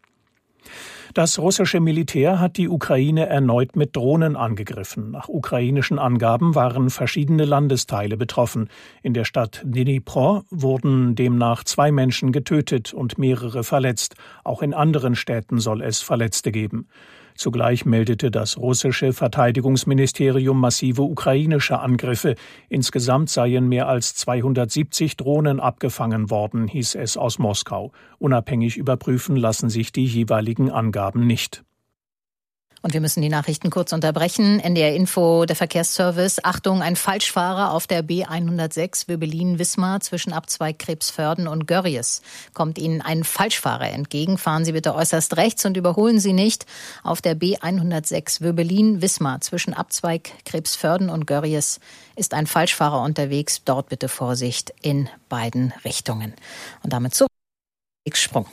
Speaker 9: Das russische Militär hat die Ukraine erneut mit Drohnen angegriffen. Nach ukrainischen Angaben waren verschiedene Landesteile betroffen. In der Stadt Dnipro wurden demnach zwei Menschen getötet und mehrere verletzt. Auch in anderen Städten soll es Verletzte geben. Zugleich meldete das russische Verteidigungsministerium massive ukrainische Angriffe. Insgesamt seien mehr als zweihundertsiebzig Drohnen abgefangen worden, hieß es aus Moskau. Unabhängig überprüfen lassen sich die jeweiligen Angaben nicht.
Speaker 3: Und wir müssen die Nachrichten kurz unterbrechen. N D R Info, der Verkehrsservice. Achtung, ein Falschfahrer auf der B hundertsechs Wöbelin-Wismar zwischen Abzweig Krebsförden und Görries. Kommt Ihnen ein Falschfahrer entgegen, fahren Sie bitte äußerst rechts und überholen Sie nicht. Auf der B hundertsechs Wöbelin-Wismar zwischen Abzweig Krebsförden und Görries ist ein Falschfahrer unterwegs. Dort bitte Vorsicht in beiden Richtungen. Und damit zurück. Sprung.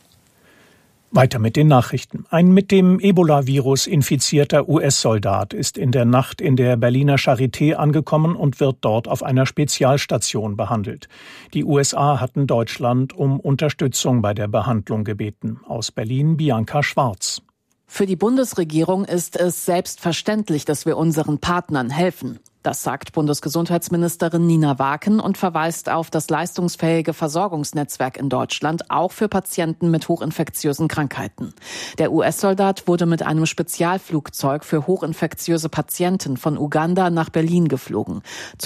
Speaker 9: Weiter mit den Nachrichten. Ein mit dem Ebola-Virus infizierter U S-Soldat ist in der Nacht in der Berliner Charité angekommen und wird dort auf einer Spezialstation behandelt. Die U S A hatten Deutschland um Unterstützung bei der Behandlung gebeten. Aus Berlin Bianca Schwarz.
Speaker 18: Für die Bundesregierung ist es selbstverständlich, dass wir unseren Partnern helfen. Das sagt Bundesgesundheitsministerin Nina Waken und verweist auf das leistungsfähige Versorgungsnetzwerk in Deutschland, auch für Patienten mit hochinfektiösen Krankheiten. Der U S-Soldat wurde mit einem Spezialflugzeug für hochinfektiöse Patienten von Uganda nach Berlin geflogen.